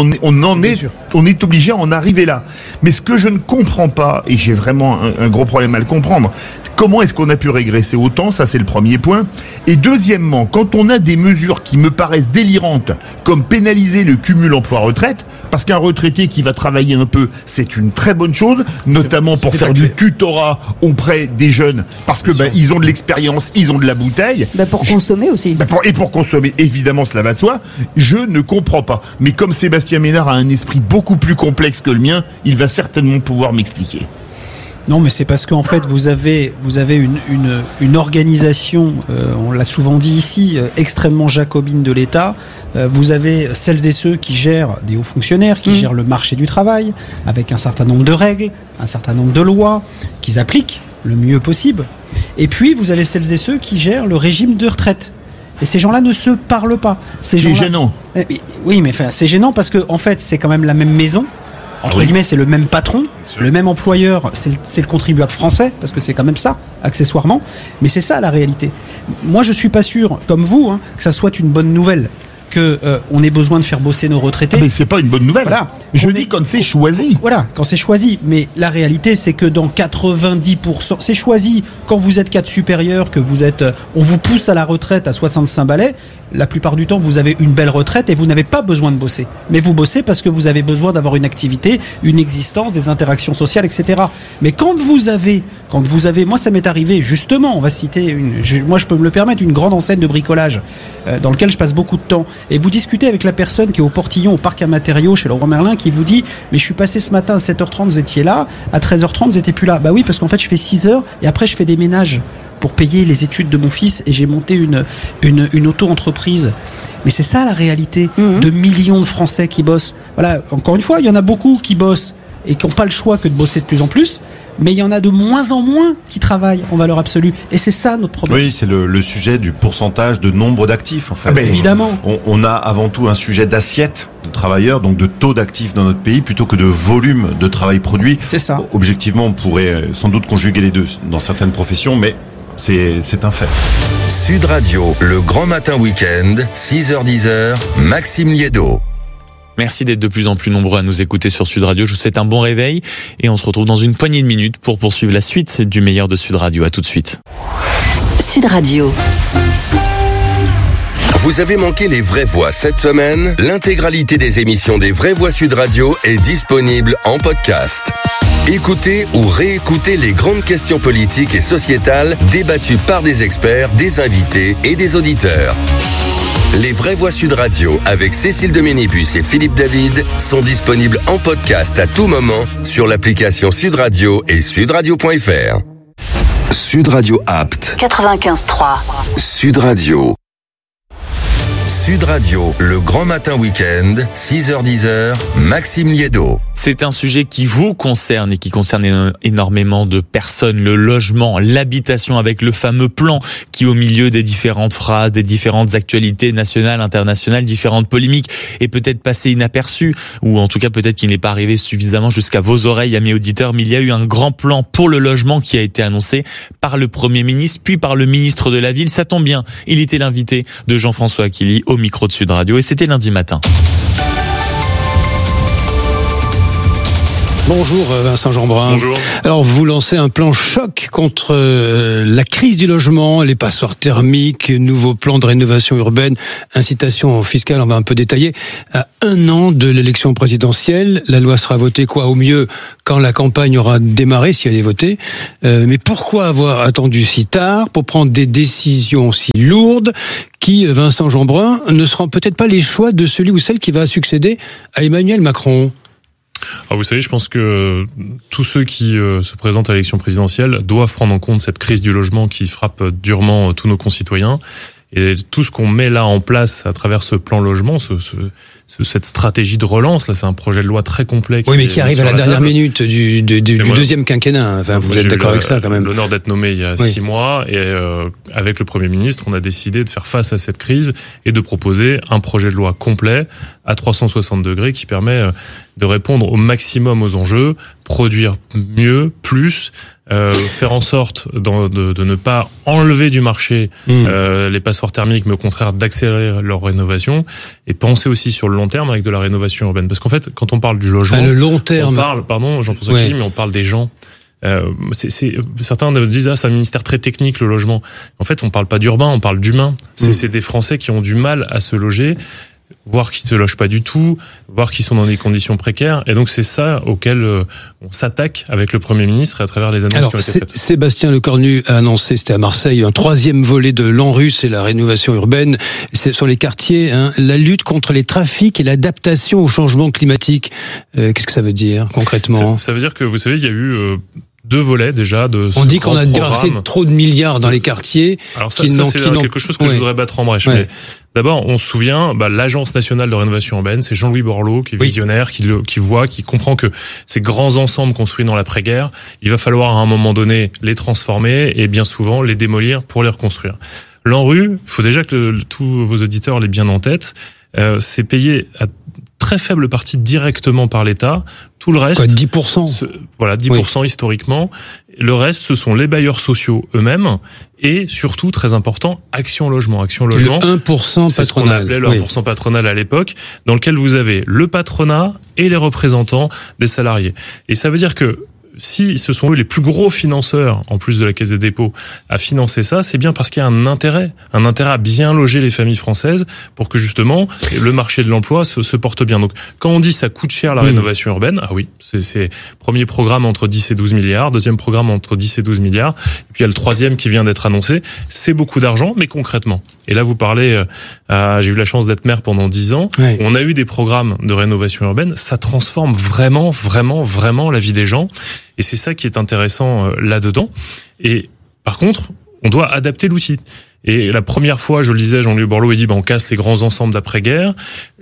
est obligé à en arriver là. Mais ce que je ne comprends pas, et j'ai vraiment un gros problème à le comprendre, comment est-ce qu'on a pu régresser autant? Ça, c'est le premier point. Et deuxièmement, quand on a des mesures qui me paraissent délirantes, comme pénaliser le cumul emploi-retraite, parce qu'un retraité qui va travailler un peu, c'est une très bonne chose, notamment pour faire du tutorat auprès des jeunes, parce que ils ont de l'expérience, ils ont de la bouteille. Pour consommer aussi. Et pour consommer, évidemment, cela va de soi. Je ne comprends pas. Mais comme Sébastien Ménard a un esprit beaucoup plus complexe que le mien, il va certainement pouvoir m'expliquer. Non, mais c'est parce qu'en fait, vous avez une organisation, on l'a souvent dit ici, extrêmement jacobine de l'État. Vous avez celles et ceux qui gèrent des hauts fonctionnaires, qui gèrent le marché du travail, avec un certain nombre de règles, un certain nombre de lois, qu'ils appliquent le mieux possible. Et puis, vous avez celles et ceux qui gèrent le régime de retraite. Et ces gens-là ne se parlent pas. C'est gênant. Oui, mais c'est gênant parce que, en fait, c'est quand même la même maison. Entre guillemets, c'est le même patron, le même employeur, c'est le contribuable français, parce que c'est quand même ça, accessoirement. Mais c'est ça la réalité. Moi, je suis pas sûr, comme vous, que ça soit une bonne nouvelle, que on ait besoin de faire bosser nos retraités. Mais c'est pas une bonne nouvelle. Voilà. Je dis quand c'est choisi. Voilà, quand c'est choisi. Mais la réalité, c'est que dans 90%, c'est choisi quand vous êtes cadre supérieur, que vous êtes, on vous pousse à la retraite à 65 balais. La plupart du temps, vous avez une belle retraite et vous n'avez pas besoin de bosser. Mais vous bossez parce que vous avez besoin d'avoir une activité, une existence, des interactions sociales, etc. Mais quand vous avez, moi ça m'est arrivé, justement, on va citer moi je peux me le permettre, une grande enseigne de bricolage, dans lequel je passe beaucoup de temps. Et vous discutez avec la personne qui est au portillon, au parc à matériaux, chez Leroy Merlin, qui vous dit, mais je suis passé ce matin à 7h30, vous étiez là, à 13h30, vous étiez plus là. Bah oui, parce qu'en fait, je fais 6 heures et après je fais des ménages pour payer les études de mon fils et j'ai monté une auto-entreprise. Mais c'est ça la réalité de millions de Français qui bossent. Voilà, encore une fois, il y en a beaucoup qui bossent et qui n'ont pas le choix que de bosser de plus en plus. Mais il y en a de moins en moins qui travaillent en valeur absolue. Et c'est ça notre problème. Oui, c'est le sujet du pourcentage de nombre d'actifs, en fait. Évidemment. On a avant tout un sujet d'assiette de travailleurs, donc de taux d'actifs dans notre pays, plutôt que de volume de travail produit. C'est ça. Objectivement, on pourrait sans doute conjuguer les deux dans certaines professions, mais c'est un fait. Sud Radio, le grand matin week-end, 6h-10h, Maxime Liédo. Merci d'être de plus en plus nombreux à nous écouter sur Sud Radio. Je vous souhaite un bon réveil et on se retrouve dans une poignée de minutes pour poursuivre la suite du meilleur de Sud Radio. À tout de suite. Sud Radio. Vous avez manqué les Vraies Voix cette semaine? L'intégralité des émissions des Vraies Voix Sud Radio est disponible en podcast. Écoutez ou réécoutez les grandes questions politiques et sociétales débattues par des experts, des invités et des auditeurs. Les Vraies Voix Sud Radio avec Cécile de Ménibus et Philippe David sont disponibles en podcast à tout moment sur l'application Sud Radio et sudradio.fr. Sud Radio Apt 95.3. Sud Radio. Sud Radio, le grand matin week-end, 6h-10h, Maxime Liédo. C'est un sujet qui vous concerne et qui concerne énormément de personnes. Le logement, l'habitation avec le fameux plan qui, au milieu des différentes phrases, des différentes actualités nationales, internationales, différentes polémiques, est peut-être passé inaperçu, ou en tout cas peut-être qu'il n'est pas arrivé suffisamment jusqu'à vos oreilles, amis auditeurs, mais il y a eu un grand plan pour le logement qui a été annoncé par le Premier ministre, puis par le ministre de la Ville. Ça tombe bien, il était l'invité de Jean-François Aquili au micro de Sud Radio et c'était lundi matin. Bonjour Vincent Jeanbrun. Bonjour. Alors vous lancez un plan choc contre la crise du logement, les passoires thermiques, nouveau plan de rénovation urbaine, incitation fiscale, on va un peu détailler. À 1 an de l'élection présidentielle, la loi sera votée au mieux quand la campagne aura démarré, si elle est votée. Mais pourquoi avoir attendu si tard pour prendre des décisions si lourdes qui, Vincent Jeanbrun, ne seront peut-être pas les choix de celui ou celle qui va succéder à Emmanuel Macron? Alors vous savez, je pense que tous ceux qui se présentent à l'élection présidentielle doivent prendre en compte cette crise du logement qui frappe durement tous nos concitoyens. Et tout ce qu'on met là en place à travers ce plan logement, cette stratégie de relance, là, c'est un projet de loi très complet. Oui, mais qui arrive à la dernière minute du deuxième quinquennat. Enfin, vous êtes d'accord avec ça, quand même. L'honneur d'être nommé il y a 6 mois, et avec le Premier ministre, on a décidé de faire face à cette crise et de proposer un projet de loi complet à 360 degrés qui permet de répondre au maximum aux enjeux, produire mieux, plus, faire en sorte de ne pas enlever du marché les passoires thermiques, mais au contraire d'accélérer leur rénovation, et penser aussi sur le long terme avec de la rénovation urbaine. Parce qu'en fait, quand on parle du logement, le long terme, on parle, pardon Jean-François Aquili, mais on parle des gens. Certains disent c'est un ministère très technique, le logement. En fait, on parle pas d'urbain, on parle d'humain. C'est des Français qui ont du mal à se loger, voire qui se logent pas du tout, voire qui sont dans des conditions précaires. Et donc c'est ça auquel on s'attaque avec le Premier ministre et à travers les annonces qui ont été faites. Sébastien Lecornu a annoncé, c'était à Marseille, un 3e volet de l'ANRU, c'est la rénovation urbaine. C'est sur les quartiers, la lutte contre les trafics et l'adaptation au changement climatique. Qu'est-ce que ça veut dire concrètement? Ça veut dire que, vous savez, il y a eu 2 volets déjà de ce On dit qu'on a programme. déversé trop de milliards dans les quartiers. Alors c'est quelque chose que je voudrais battre en brèche. Mais d'abord, on se souvient, l'Agence nationale de rénovation urbaine, c'est Jean-Louis Borloo qui est visionnaire, qui voit, qui comprend que ces grands ensembles construits dans l'après-guerre, il va falloir à un moment donné les transformer et bien souvent les démolir pour les reconstruire. L'ANRU, il faut déjà que tous vos auditeurs l'aient bien en tête, c'est payé à très faible partie directement par l'État. Tout le reste, 10%. 10% historiquement. Le reste, ce sont les bailleurs sociaux eux-mêmes et surtout, très important, Action Logement. Action Logement, le 1% patronal. C'est ce qu'on appelait le 1% patronal à l'époque, dans lequel vous avez le patronat et les représentants des salariés. Et ça veut dire que si ce sont eux les plus gros financeurs, en plus de la Caisse des dépôts, à financer ça, c'est bien parce qu'il y a un intérêt à bien loger les familles françaises pour que justement le marché de l'emploi se porte bien. Donc quand on dit ça coûte cher la rénovation urbaine, ah oui, c'est premier programme entre 10 et 12 milliards, deuxième programme entre 10 et 12 milliards, et puis il y a le 3e qui vient d'être annoncé, c'est beaucoup d'argent, mais concrètement. Et là vous parlez, j'ai eu la chance d'être maire pendant 10 ans, on a eu des programmes de rénovation urbaine, ça transforme vraiment la vie des gens. Et c'est ça qui est intéressant là-dedans. Et par contre, on doit adapter l'outil. Et la première fois, je le disais, Jean-Louis Borloo a dit on casse les grands ensembles d'après-guerre.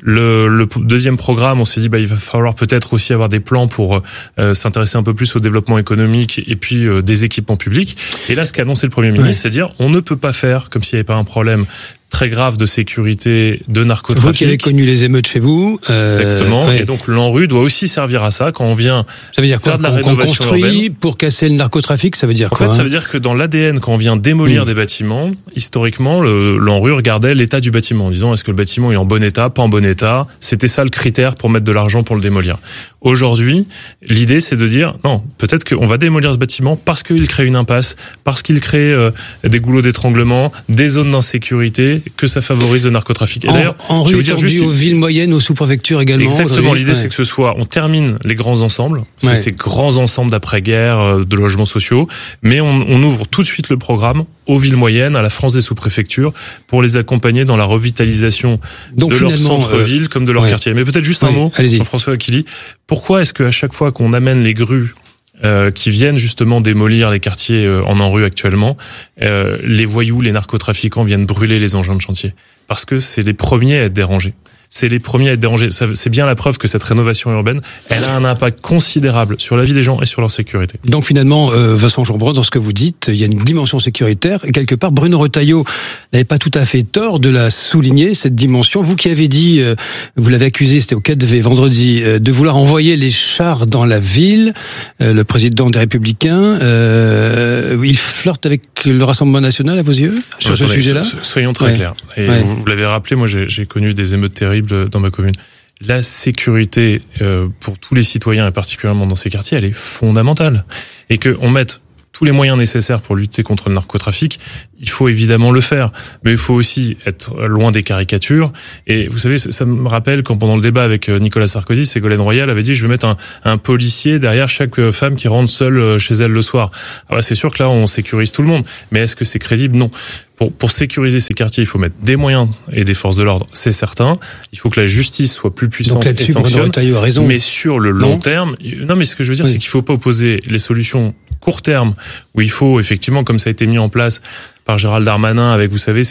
Le deuxième programme, on s'est dit il va falloir peut-être aussi avoir des plans pour s'intéresser un peu plus au développement économique et puis des équipements publics. Et là, ce qu'a annoncé le Premier ministre, c'est dire on ne peut pas faire comme s'il n'y avait pas un problème très grave de sécurité, de narcotrafic. Vous qui avez connu les émeutes chez vous. Exactement. Et donc l'ANRU doit aussi servir à ça quand on vient faire de la rénovation urbaine. Pour casser le narcotrafic, ça veut dire quoi? En fait, ça veut dire que dans l'ADN, quand on vient démolir des bâtiments, historiquement, l'ANRU regardait l'état du bâtiment en disant est-ce que le bâtiment est en bon état, pas en bon état. C'était ça le critère pour mettre de l'argent pour le démolir. Aujourd'hui, l'idée c'est de dire non, peut-être qu'on va démolir ce bâtiment parce qu'il crée une impasse, parce qu'il crée des goulots d'étranglement, des zones d'insécurité, que ça favorise le narcotrafic. Et d'ailleurs, en rue étendue aux villes moyennes, aux sous-préfectures également. Exactement. L'idée, c'est que on termine les grands ensembles, ces grands ensembles d'après-guerre, de logements sociaux, mais on ouvre tout de suite le programme aux villes moyennes, à la France des sous-préfectures, pour les accompagner dans la revitalisation de leur centre-ville comme de leur quartier. Mais peut-être juste un mot, Jean-François Aquili. Pourquoi est-ce qu'à chaque fois qu'on amène les grues qui viennent justement démolir les quartiers en ANRU actuellement, les voyous, les narcotrafiquants viennent brûler les engins de chantier? Parce que c'est les premiers à être dérangés. C'est les premiers à être dérangés. C'est bien la preuve que cette rénovation urbaine, elle a un impact considérable sur la vie des gens et sur leur sécurité. Donc finalement, Vincent Jeanbrun, dans ce que vous dites, il y a une dimension sécuritaire. Et quelque part, Bruno Retailleau n'avait pas tout à fait tort de la souligner, cette dimension. Vous qui avez dit, vous l'avez accusé, c'était au 4V vendredi, de vouloir envoyer les chars dans la ville, le président des Républicains, il flirte avec le Rassemblement national à vos yeux sur ce sujet-là? Soyons très clairs. Et vous l'avez rappelé, moi j'ai connu des émeutes terribles dans ma commune. La sécurité pour tous les citoyens et particulièrement dans ces quartiers, elle est fondamentale. Et qu'on mette tous les moyens nécessaires pour lutter contre le narcotrafic, il faut évidemment le faire. Mais il faut aussi être loin des caricatures. Et vous savez, ça me rappelle quand pendant le débat avec Nicolas Sarkozy, Ségolène Royal avait dit « je vais mettre un policier derrière chaque femme qui rentre seule chez elle le soir ». Alors c'est sûr que là, on sécurise tout le monde. Mais est-ce que c'est crédible? Non. Pour sécuriser ces quartiers, il faut mettre des moyens et des forces de l'ordre, c'est certain. Il faut que la justice soit plus puissante et sanctionne. A raison. Mais sur le long terme, non, mais ce que je veux dire, c'est qu'il faut pas opposer les solutions court terme, où il faut effectivement, comme ça a été mis en place par Gérald Darmanin, avec, vous savez,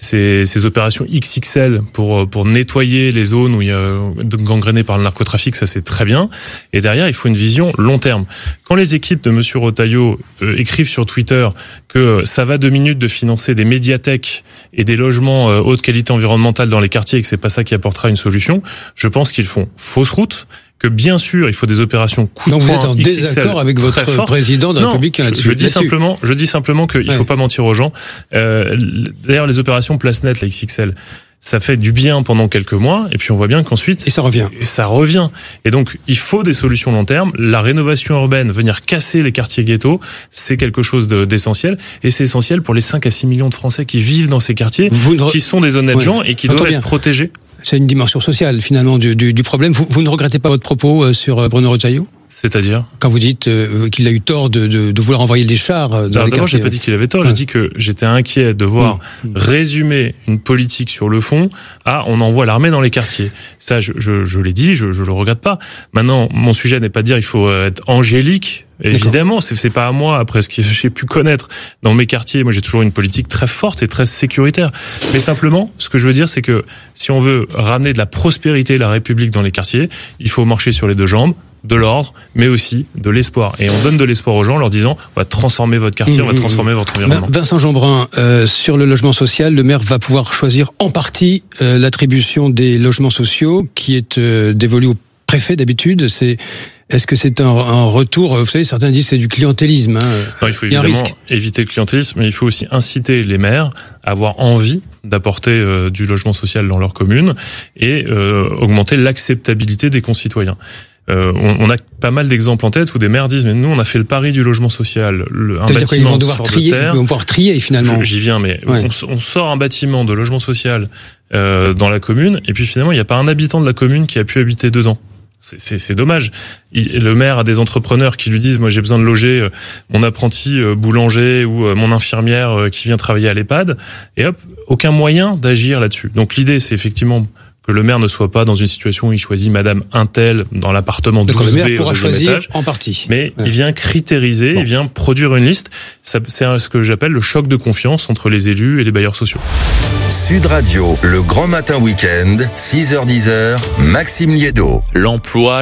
ces opérations XXL pour nettoyer les zones où il y a gangrénées par le narcotrafic, ça c'est très bien. Et derrière, il faut une vision long terme. Quand les équipes de Monsieur Retailleau écrivent sur Twitter que ça va 2 minutes de financer des médiathèques et des logements haute qualité environnementale dans les quartiers et que c'est pas ça qui apportera une solution, je pense qu'ils font fausse route. Que bien sûr, il faut des opérations coup de poing. Donc vous êtes en désaccord avec votre président de la République là-dessus. Je dis simplement qu'il faut pas mentir aux gens. D'ailleurs, les opérations Place Nette, la XXL, ça fait du bien pendant quelques mois, et puis on voit bien qu'ensuite... Et ça revient. Et donc, il faut des solutions long terme. La rénovation urbaine, venir casser les quartiers ghettos, c'est quelque chose d'essentiel. Et c'est essentiel pour les 5 à 6 millions de Français qui vivent dans ces quartiers, qui sont des honnêtes gens et qui doivent être protégés. C'est une dimension sociale, finalement, du problème. Vous ne regrettez pas votre propos sur Bruno Retailleau? C'est-à-dire? Quand vous dites qu'il a eu tort de vouloir envoyer des chars dans les quartiers. D'abord, j'ai pas dit qu'il avait tort, j'ai dit que j'étais inquiet de voir résumer une politique sur le fond à on envoie l'armée dans les quartiers. Ça, je l'ai dit, je le regrette pas. Maintenant, mon sujet n'est pas de dire il faut être angélique. Évidemment, c'est pas à moi, après ce que j'ai pu connaître dans mes quartiers. Moi, j'ai toujours une politique très forte et très sécuritaire. Mais simplement, ce que je veux dire, c'est que si on veut ramener de la prospérité et la République dans les quartiers, il faut marcher sur les 2 jambes, de l'ordre, mais aussi de l'espoir. Et on donne de l'espoir aux gens en leur disant on va transformer votre quartier, on va transformer votre environnement. Vincent Jeanbrun, sur le logement social, le maire va pouvoir choisir en partie l'attribution des logements sociaux qui est dévolue au préfet d'habitude. Est-ce que c'est un retour? Vous savez, certains disent que c'est du clientélisme. Non, il faut évidemment éviter le clientélisme, mais il faut aussi inciter les maires à avoir envie d'apporter du logement social dans leur commune et augmenter l'acceptabilité des concitoyens. On a pas mal d'exemples en tête où des maires disent mais nous on a fait le pari du logement social, un bâtiment ils vont devoir trier, ils vont devoir trier finalement. J'y viens, mais on sort un bâtiment de logement social dans la commune et puis finalement il n'y a pas un habitant de la commune qui a pu habiter dedans. C'est dommage. Le maire a des entrepreneurs qui lui disent moi j'ai besoin de loger mon apprenti boulanger ou mon infirmière qui vient travailler à l'EHPAD et hop, aucun moyen d'agir là-dessus. Donc l'idée c'est effectivement que le maire ne soit pas dans une situation où il choisit Madame Untel dans l'appartement 12B le maire pourra au choisir étage, en partie. Mais il vient critériser, il vient produire une liste. C'est ce que j'appelle le choc de confiance entre les élus et les bailleurs sociaux. Sud Radio, le grand matin week-end, 6h-10h, Maxime Liédo. L'emploi,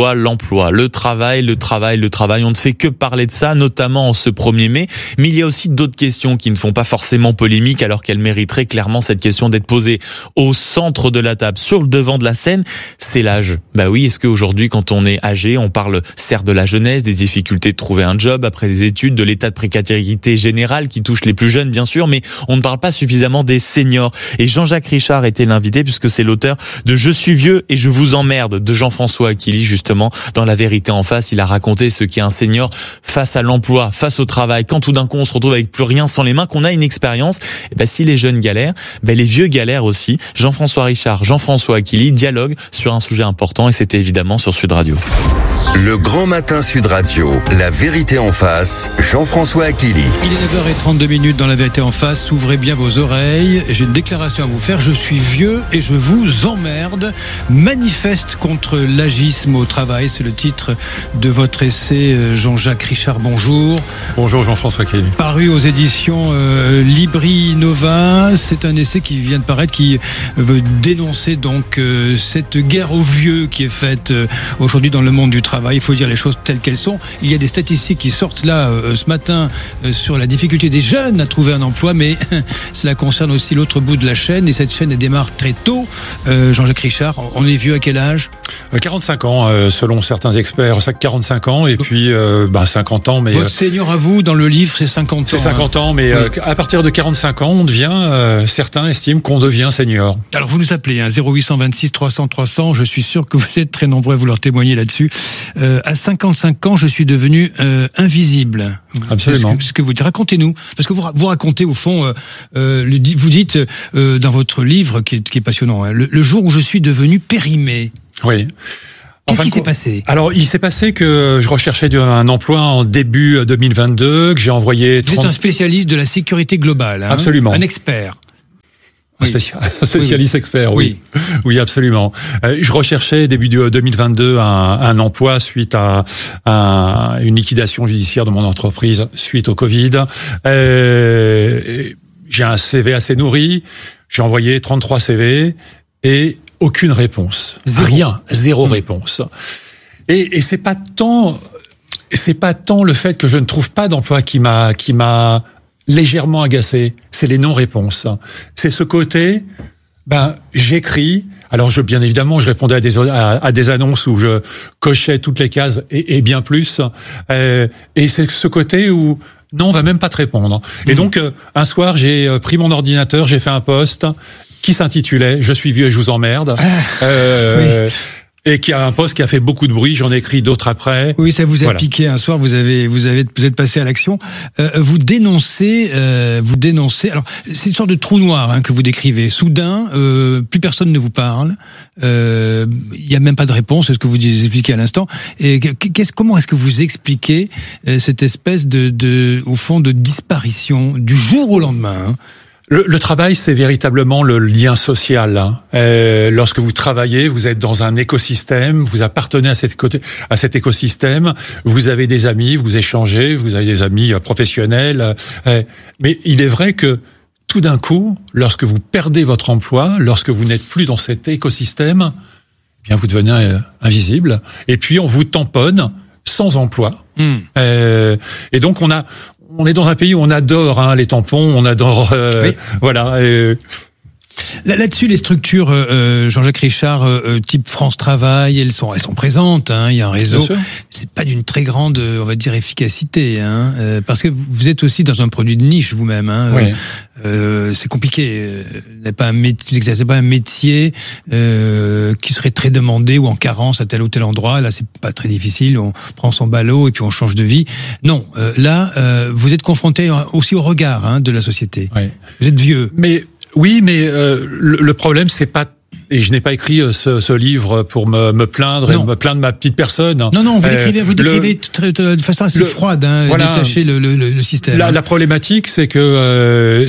le travail. On ne fait que parler de ça, notamment en ce 1er mai. Mais il y a aussi d'autres questions qui ne font pas forcément polémique, alors qu'elles mériteraient clairement cette question d'être posée au centre de la table, sur le devant de la scène. C'est l'âge. Bah oui, est-ce qu'aujourd'hui, quand on est âgé, on parle certes de la jeunesse, des difficultés de trouver un job après des études, de l'état de précarité générale qui touche les plus jeunes, bien sûr, mais on ne parle pas suffisamment des seniors. seniors. Et Jean-Jacques Richard était l'invité puisque c'est l'auteur de Je suis vieux et je vous emmerde de Jean-François Achilli, justement. Dans La vérité en face, il a raconté ce qu'est un senior face à l'emploi, face au travail. Quand tout d'un coup on se retrouve avec plus rien sans les mains, qu'on a une expérience, et ben si les jeunes galèrent, ben les vieux galèrent aussi. Jean-François Richard, Jean-François Achilli dialoguent sur un sujet important et c'était évidemment sur Sud Radio. Le grand matin Sud Radio, La vérité en face, Jean-François Achilli. Il est 9h32 dans La vérité en face. Ouvrez bien vos oreilles. J'ai une déclaration à vous faire. Je suis vieux et je vous emmerde. Manifeste contre l'agisme au travail. C'est le titre de votre essai, Jean-Jacques Richard. Bonjour. Bonjour Jean-François Achilli. Paru aux éditions Libri Nova. C'est un essai qui vient de paraître, qui veut dénoncer donc cette guerre aux vieux qui est faite aujourd'hui dans le monde du travail. Il faut dire les choses telles qu'elles sont. Il y a des statistiques qui sortent là ce matin sur la difficulté des jeunes à trouver un emploi, mais cela concerne aussi l'autre bout de la chaîne, et cette chaîne elle démarre très tôt. Jean-Jacques Richard, on est vieux à quel âge ? 45 ans, selon certains experts, 45 ans, et puis 50 ans. Mais votre senior à vous, dans le livre, c'est 50 ans. C'est 50 ans, mais oui. À partir de 45 ans, on devient, certains estiment qu'on devient senior. Alors vous nous appelez, 0826 300 300, je suis sûr que vous êtes très nombreux à vouloir témoigner là-dessus. À 55 ans, je suis devenu invisible. Absolument. Ce que vous dites, racontez-nous, parce que vous racontez au fond, vous dites dans votre livre qui est passionnant, le jour où je suis devenu périmé. Oui. Qu'est-ce qui s'est passé ? Alors, il s'est passé que je recherchais un emploi en début 2022, que j'ai envoyé... Vous êtes un spécialiste de la sécurité globale. Absolument. Un expert. Un spécialiste expert, oui. Oui, absolument. Je recherchais début 2022 un emploi suite à une liquidation judiciaire de mon entreprise suite au Covid. J'ai un CV assez nourri. J'ai envoyé 33 CV et aucune réponse. Zéro réponse. Et c'est pas tant le fait que je ne trouve pas d'emploi qui m'a légèrement agacé, c'est les non-réponses. C'est ce côté, j'écris. Alors bien évidemment, je répondais à des annonces où je cochais toutes les cases et bien plus. Et c'est ce côté où non, on va même pas te répondre. Et donc un soir, j'ai pris mon ordinateur, j'ai fait un post qui s'intitulait Je suis vieux et je vous emmerde. Et qui a un post qui a fait beaucoup de bruit, j'en ai écrit d'autres après. Oui, ça vous a piqué un soir, vous êtes passé à l'action. Vous dénoncez. Alors, c'est une sorte de trou noir que vous décrivez. Soudain, plus personne ne vous parle. Il y a même pas de réponse, c'est ce que vous expliquez à l'instant. Et comment est-ce que vous expliquez cette espèce au fond, de disparition du jour au lendemain? Le travail, c'est véritablement le lien social. Lorsque vous travaillez, vous êtes dans un écosystème, vous appartenez à cet écosystème, vous avez des amis, vous échangez, vous avez des amis professionnels. Mais il est vrai que tout d'un coup, lorsque vous perdez votre emploi, lorsque vous n'êtes plus dans cet écosystème, eh bien vous devenez invisible. Et puis on vous tamponne sans emploi. Et donc on est dans un pays où on adore les tampons, on adore voilà. Là-dessus, les structures, Jean-Jacques Richard, type France Travail, elles sont présentes. Il y a un réseau. C'est pas d'une très grande, on va dire, efficacité, parce que vous êtes aussi dans un produit de niche vous-même. C'est compliqué. Vous n'exercez pas un métier qui serait très demandé ou en carence à tel ou tel endroit. Là, c'est pas très difficile. On prend son ballot et puis on change de vie. Non, là, vous êtes confronté aussi au regard de la société. Vous êtes vieux. Oui, mais le problème, c'est pas... Et je n'ai pas écrit ce livre pour me plaindre et me plaindre de ma petite personne. Non, vous décrivez de façon assez froide, détacher le système. La problématique, c'est que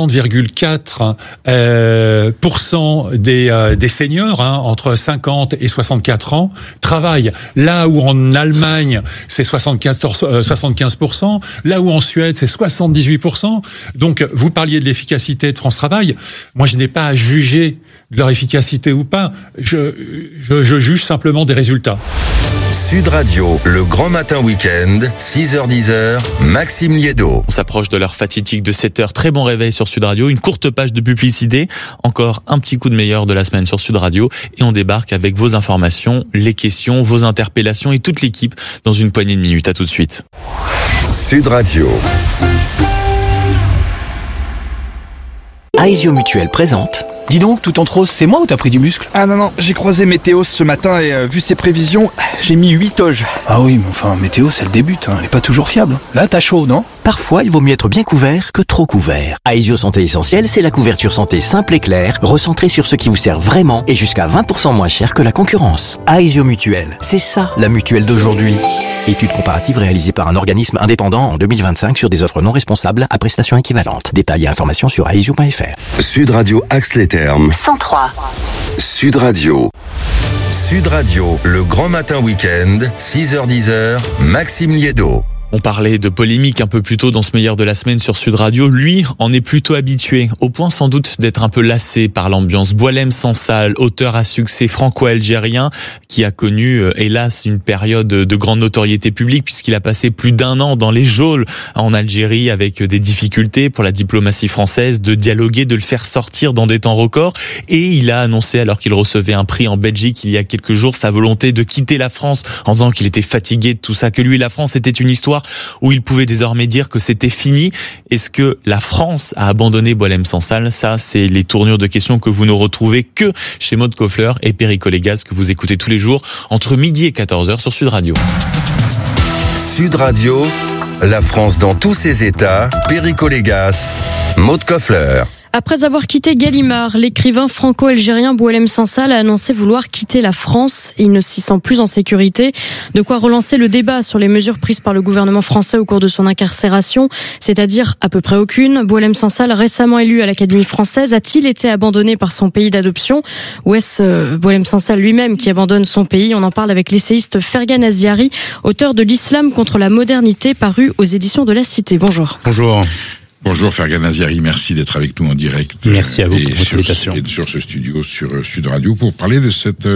60,4% des seniors entre 50 et 64 ans travaillent. Là où en Allemagne, c'est 75%, là où en Suède, c'est 78%. Donc, vous parliez de l'efficacité de France Travail. Moi, je n'ai pas à juger de leur efficacité ou pas, je juge simplement des résultats. Sud Radio, le grand matin week-end, 6h-10h, Maxime Liédo. On s'approche de l'heure fatidique de 7h, très bon réveil sur Sud Radio, une courte page de publicité, encore un petit coup de meilleur de la semaine sur Sud Radio, et on débarque avec vos informations, les questions, vos interpellations et toute l'équipe dans une poignée de minutes. À tout de suite. Sud Radio. Aesio Mutuel présente. Dis donc, tout en rose, c'est moi ou t'as pris du muscle? Ah non, j'ai croisé Météo ce matin et vu ses prévisions, j'ai mis 8 toges. Ah oui, mais enfin, Météo, elle débute, elle est pas toujours fiable. Là, t'as chaud, non? Parfois, il vaut mieux être bien couvert que trop couvert. Aesio Santé Essentielle, c'est la couverture santé simple et claire, recentrée sur ce qui vous sert vraiment et jusqu'à 20% moins cher que la concurrence. Aesio Mutuel, c'est ça, la mutuelle d'aujourd'hui. Étude comparative réalisée par un organisme indépendant en 2025 sur des offres non responsables à prestations équivalentes. Détails et informations sur aesio.fr. Sud Radio axe les termes. 103. Sud Radio. Sud Radio, le grand matin week-end, 6h-10h, Maxime Liédo. On parlait de polémique un peu plus tôt dans ce meilleur de la semaine sur Sud Radio. Lui en est plutôt habitué, au point sans doute d'être un peu lassé par l'ambiance. Boualem Sansal, auteur à succès franco-algérien, qui a connu, hélas, une période de grande notoriété publique puisqu'il a passé plus d'1 an dans les geôles en Algérie avec des difficultés pour la diplomatie française de dialoguer, de le faire sortir dans des temps records. Et il a annoncé, alors qu'il recevait un prix en Belgique il y a quelques jours, sa volonté de quitter la France en disant qu'il était fatigué de tout ça, que lui, la France, était une histoire où il pouvait désormais dire que c'était fini. Est-ce que la France a abandonné Boualem Sansal? Ça, c'est les tournures de questions que vous ne retrouvez que chez Maud Koffler et Perico Légas, que vous écoutez tous les jours entre midi et 14h sur Sud Radio. Sud Radio, la France dans tous ses états, Perico Légas, Maud Koffler. Après avoir quitté Gallimard, l'écrivain franco-algérien Boualem Sansal a annoncé vouloir quitter la France. Il ne s'y sent plus en sécurité. De quoi relancer le débat sur les mesures prises par le gouvernement français au cours de son incarcération, c'est-à-dire à peu près aucune. Boualem Sansal, récemment élu à l'Académie française, a-t-il été abandonné par son pays d'adoption? Ou est-ce Boualem Sansal lui-même qui abandonne son pays? On en parle avec l'essayiste Fergan Aziari, auteur de L'Islam contre la modernité, paru aux éditions de La Cité. Bonjour. Bonjour. Bonjour Fergan Aziari, merci d'être avec nous en direct. Merci à vous pour votre invitation. Et sur ce studio sur Sud Radio pour parler de cette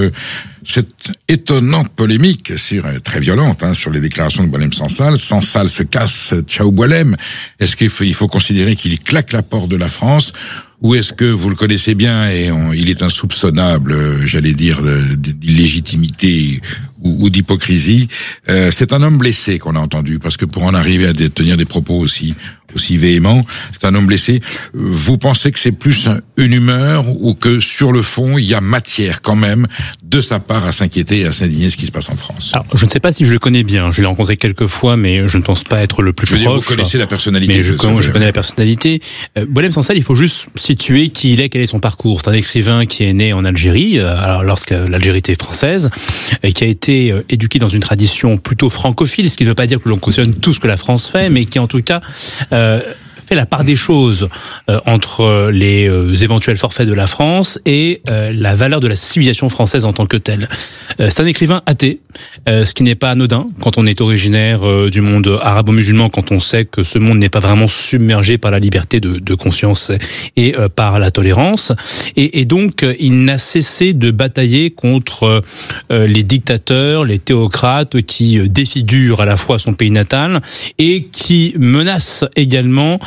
étonnante polémique très violente sur les déclarations de Boualem Sansal. Sansal se casse, ciao Boualem. Est-ce qu'il faut considérer qu'il claque la porte de la France? Ou est-ce que vous le connaissez bien et il est insoupçonnable, j'allais dire, d'illégitimité ou d'hypocrisie? C'est un homme blessé qu'on a entendu, parce que pour en arriver à tenir des propos aussi véhéments, c'est un homme blessé. Vous pensez que c'est plus une humeur ou que sur le fond, il y a matière quand même de sa part à s'inquiéter et à s'indigner de ce qui se passe en France? Alors, je ne sais pas si je le connais bien. Je l'ai rencontré quelques fois, mais je ne pense pas être le plus proche. Vous connaissez la personnalité. Mais je connais la personnalité. Boualem Sansal, il faut juste situer qui il est, quel est son parcours. C'est un écrivain qui est né en Algérie, alors lorsque l'Algérie était française, et qui a été éduqué dans une tradition plutôt francophile, ce qui ne veut pas dire que l'on cautionne tout ce que la France fait, mais qui en tout cas fait la part des choses entre les éventuels forfaits de la France et la valeur de la civilisation française en tant que telle. C'est un écrivain athée, ce qui n'est pas anodin quand on est originaire du monde arabo-musulman, quand on sait que ce monde n'est pas vraiment submergé par la liberté de conscience et par la tolérance. Et donc, il n'a cessé de batailler contre les dictateurs, les théocrates qui défigurent à la fois son pays natal et qui menacent également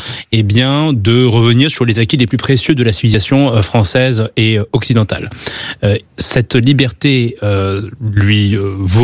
de revenir sur les acquis les plus précieux de la civilisation française et occidentale. Cette liberté lui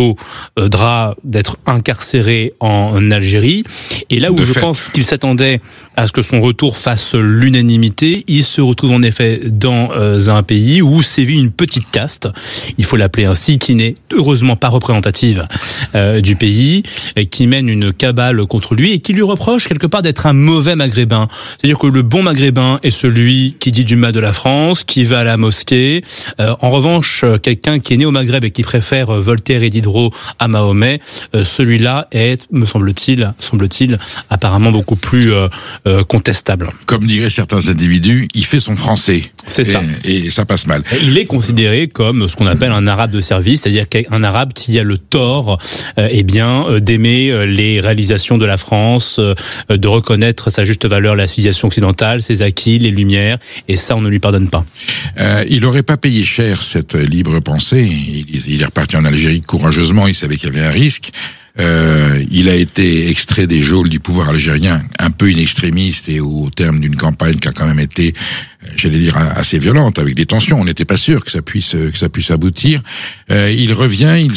vaudra d'être incarcéré en Algérie. Et là où je pense qu'il s'attendait à ce que son retour fasse l'unanimité, il se retrouve en effet dans un pays où sévit une petite caste, il faut l'appeler ainsi, qui n'est heureusement pas représentative du pays, qui mène une cabale contre lui et qui lui reproche quelque part d'être un mauvais maghrébin. C'est-à-dire que le bon maghrébin est celui qui dit du mal de la France, qui va à la mosquée. En revanche, quelqu'un qui est né au Maghreb et qui préfère Voltaire et Diderot à Mahomet, celui-là est, me semble-t-il, apparemment beaucoup plus contestable. Comme diraient certains individus, il fait son français. C'est ça. Et ça passe mal. Il est considéré comme ce qu'on appelle un arabe de service, c'est-à-dire un arabe qui a le tort, d'aimer les réalisations de la France, de reconnaître sa juste valeur, la civilisation occidentale, ses acquis, les lumières, et ça, on ne lui pardonne pas. Il n'aurait pas payé cher cette libre pensée. Il est reparti en Algérie courageusement, il savait qu'il y avait un risque. Il a été extrait des geôles du pouvoir algérien, un peu in extremis, et au terme d'une campagne qui a quand même été, j'allais dire, assez violente, avec des tensions. On n'était pas sûr que ça puisse aboutir. Il revient,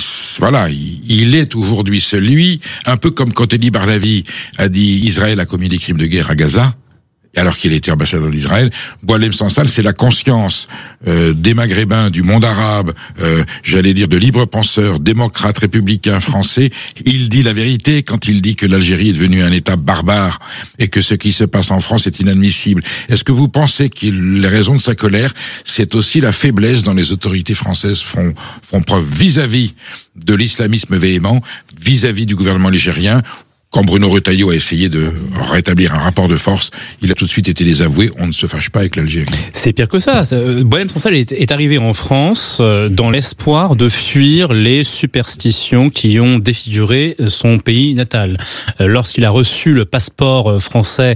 il est aujourd'hui celui, un peu comme quand Elie Barlavi a dit Israël a commis des crimes de guerre à Gaza. alors qu'il était ambassadeur d'Israël. Boualem Sansal, c'est la conscience des Maghrébins, du monde arabe, j'allais dire de libres penseurs, démocrates, républicains, français. Il dit la vérité quand il dit que l'Algérie est devenue un État barbare et que ce qui se passe en France est inadmissible. Est-ce que vous pensez que les raisons de sa colère, c'est aussi la faiblesse dont les autorités françaises font preuve vis-à-vis de l'islamisme véhément, vis-à-vis du gouvernement algérien? Quand Bruno Retailleau a essayé de rétablir un rapport de force, il a tout de suite été désavoué. On ne se fâche pas avec l'Algérie. C'est pire que ça. Boualem Sansal est arrivé en France dans l'espoir de fuir les superstitions qui ont défiguré son pays natal. Lorsqu'il a reçu le passeport français,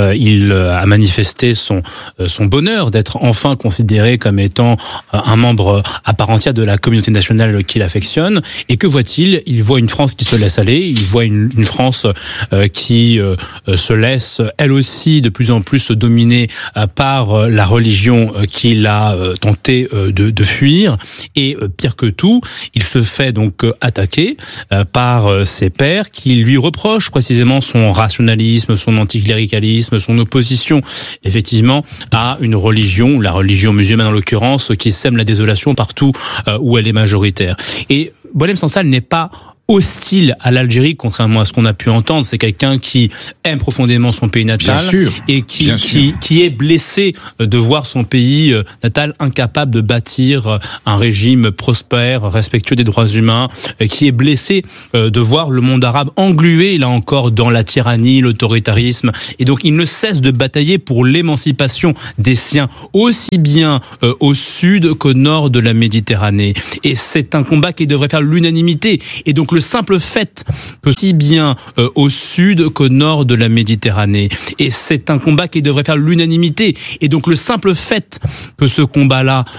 il a manifesté son bonheur d'être enfin considéré comme étant un membre à part entière de la communauté nationale qu'il affectionne. Et que voit-il? Il voit une France qui se laisse aller. Il voit une France qui se laisse elle aussi de plus en plus dominer par la religion qu'il a tenté de fuir. Et pire que tout, il se fait donc attaquer par ses pairs qui lui reprochent précisément son rationalisme, son anticléricalisme, son opposition effectivement à une religion, la religion musulmane en l'occurrence, qui sème la désolation partout où elle est majoritaire. Et Boualem Sansal n'est pas hostile à l'Algérie, contrairement à ce qu'on a pu entendre. C'est quelqu'un qui aime profondément son pays natal et qui est blessé de voir son pays natal incapable de bâtir un régime prospère, respectueux des droits humains, qui est blessé de voir le monde arabe englué, là encore, dans la tyrannie, l'autoritarisme. Et donc, il ne cesse de batailler pour l'émancipation des siens, aussi bien au sud qu'au nord de la Méditerranée. Et c'est un combat qui devrait faire l'unanimité. Et donc, le simple fait que si bien au sud qu'au nord de la Méditerranée, et c'est un combat qui devrait faire l'unanimité, et donc le simple fait que ce combat-là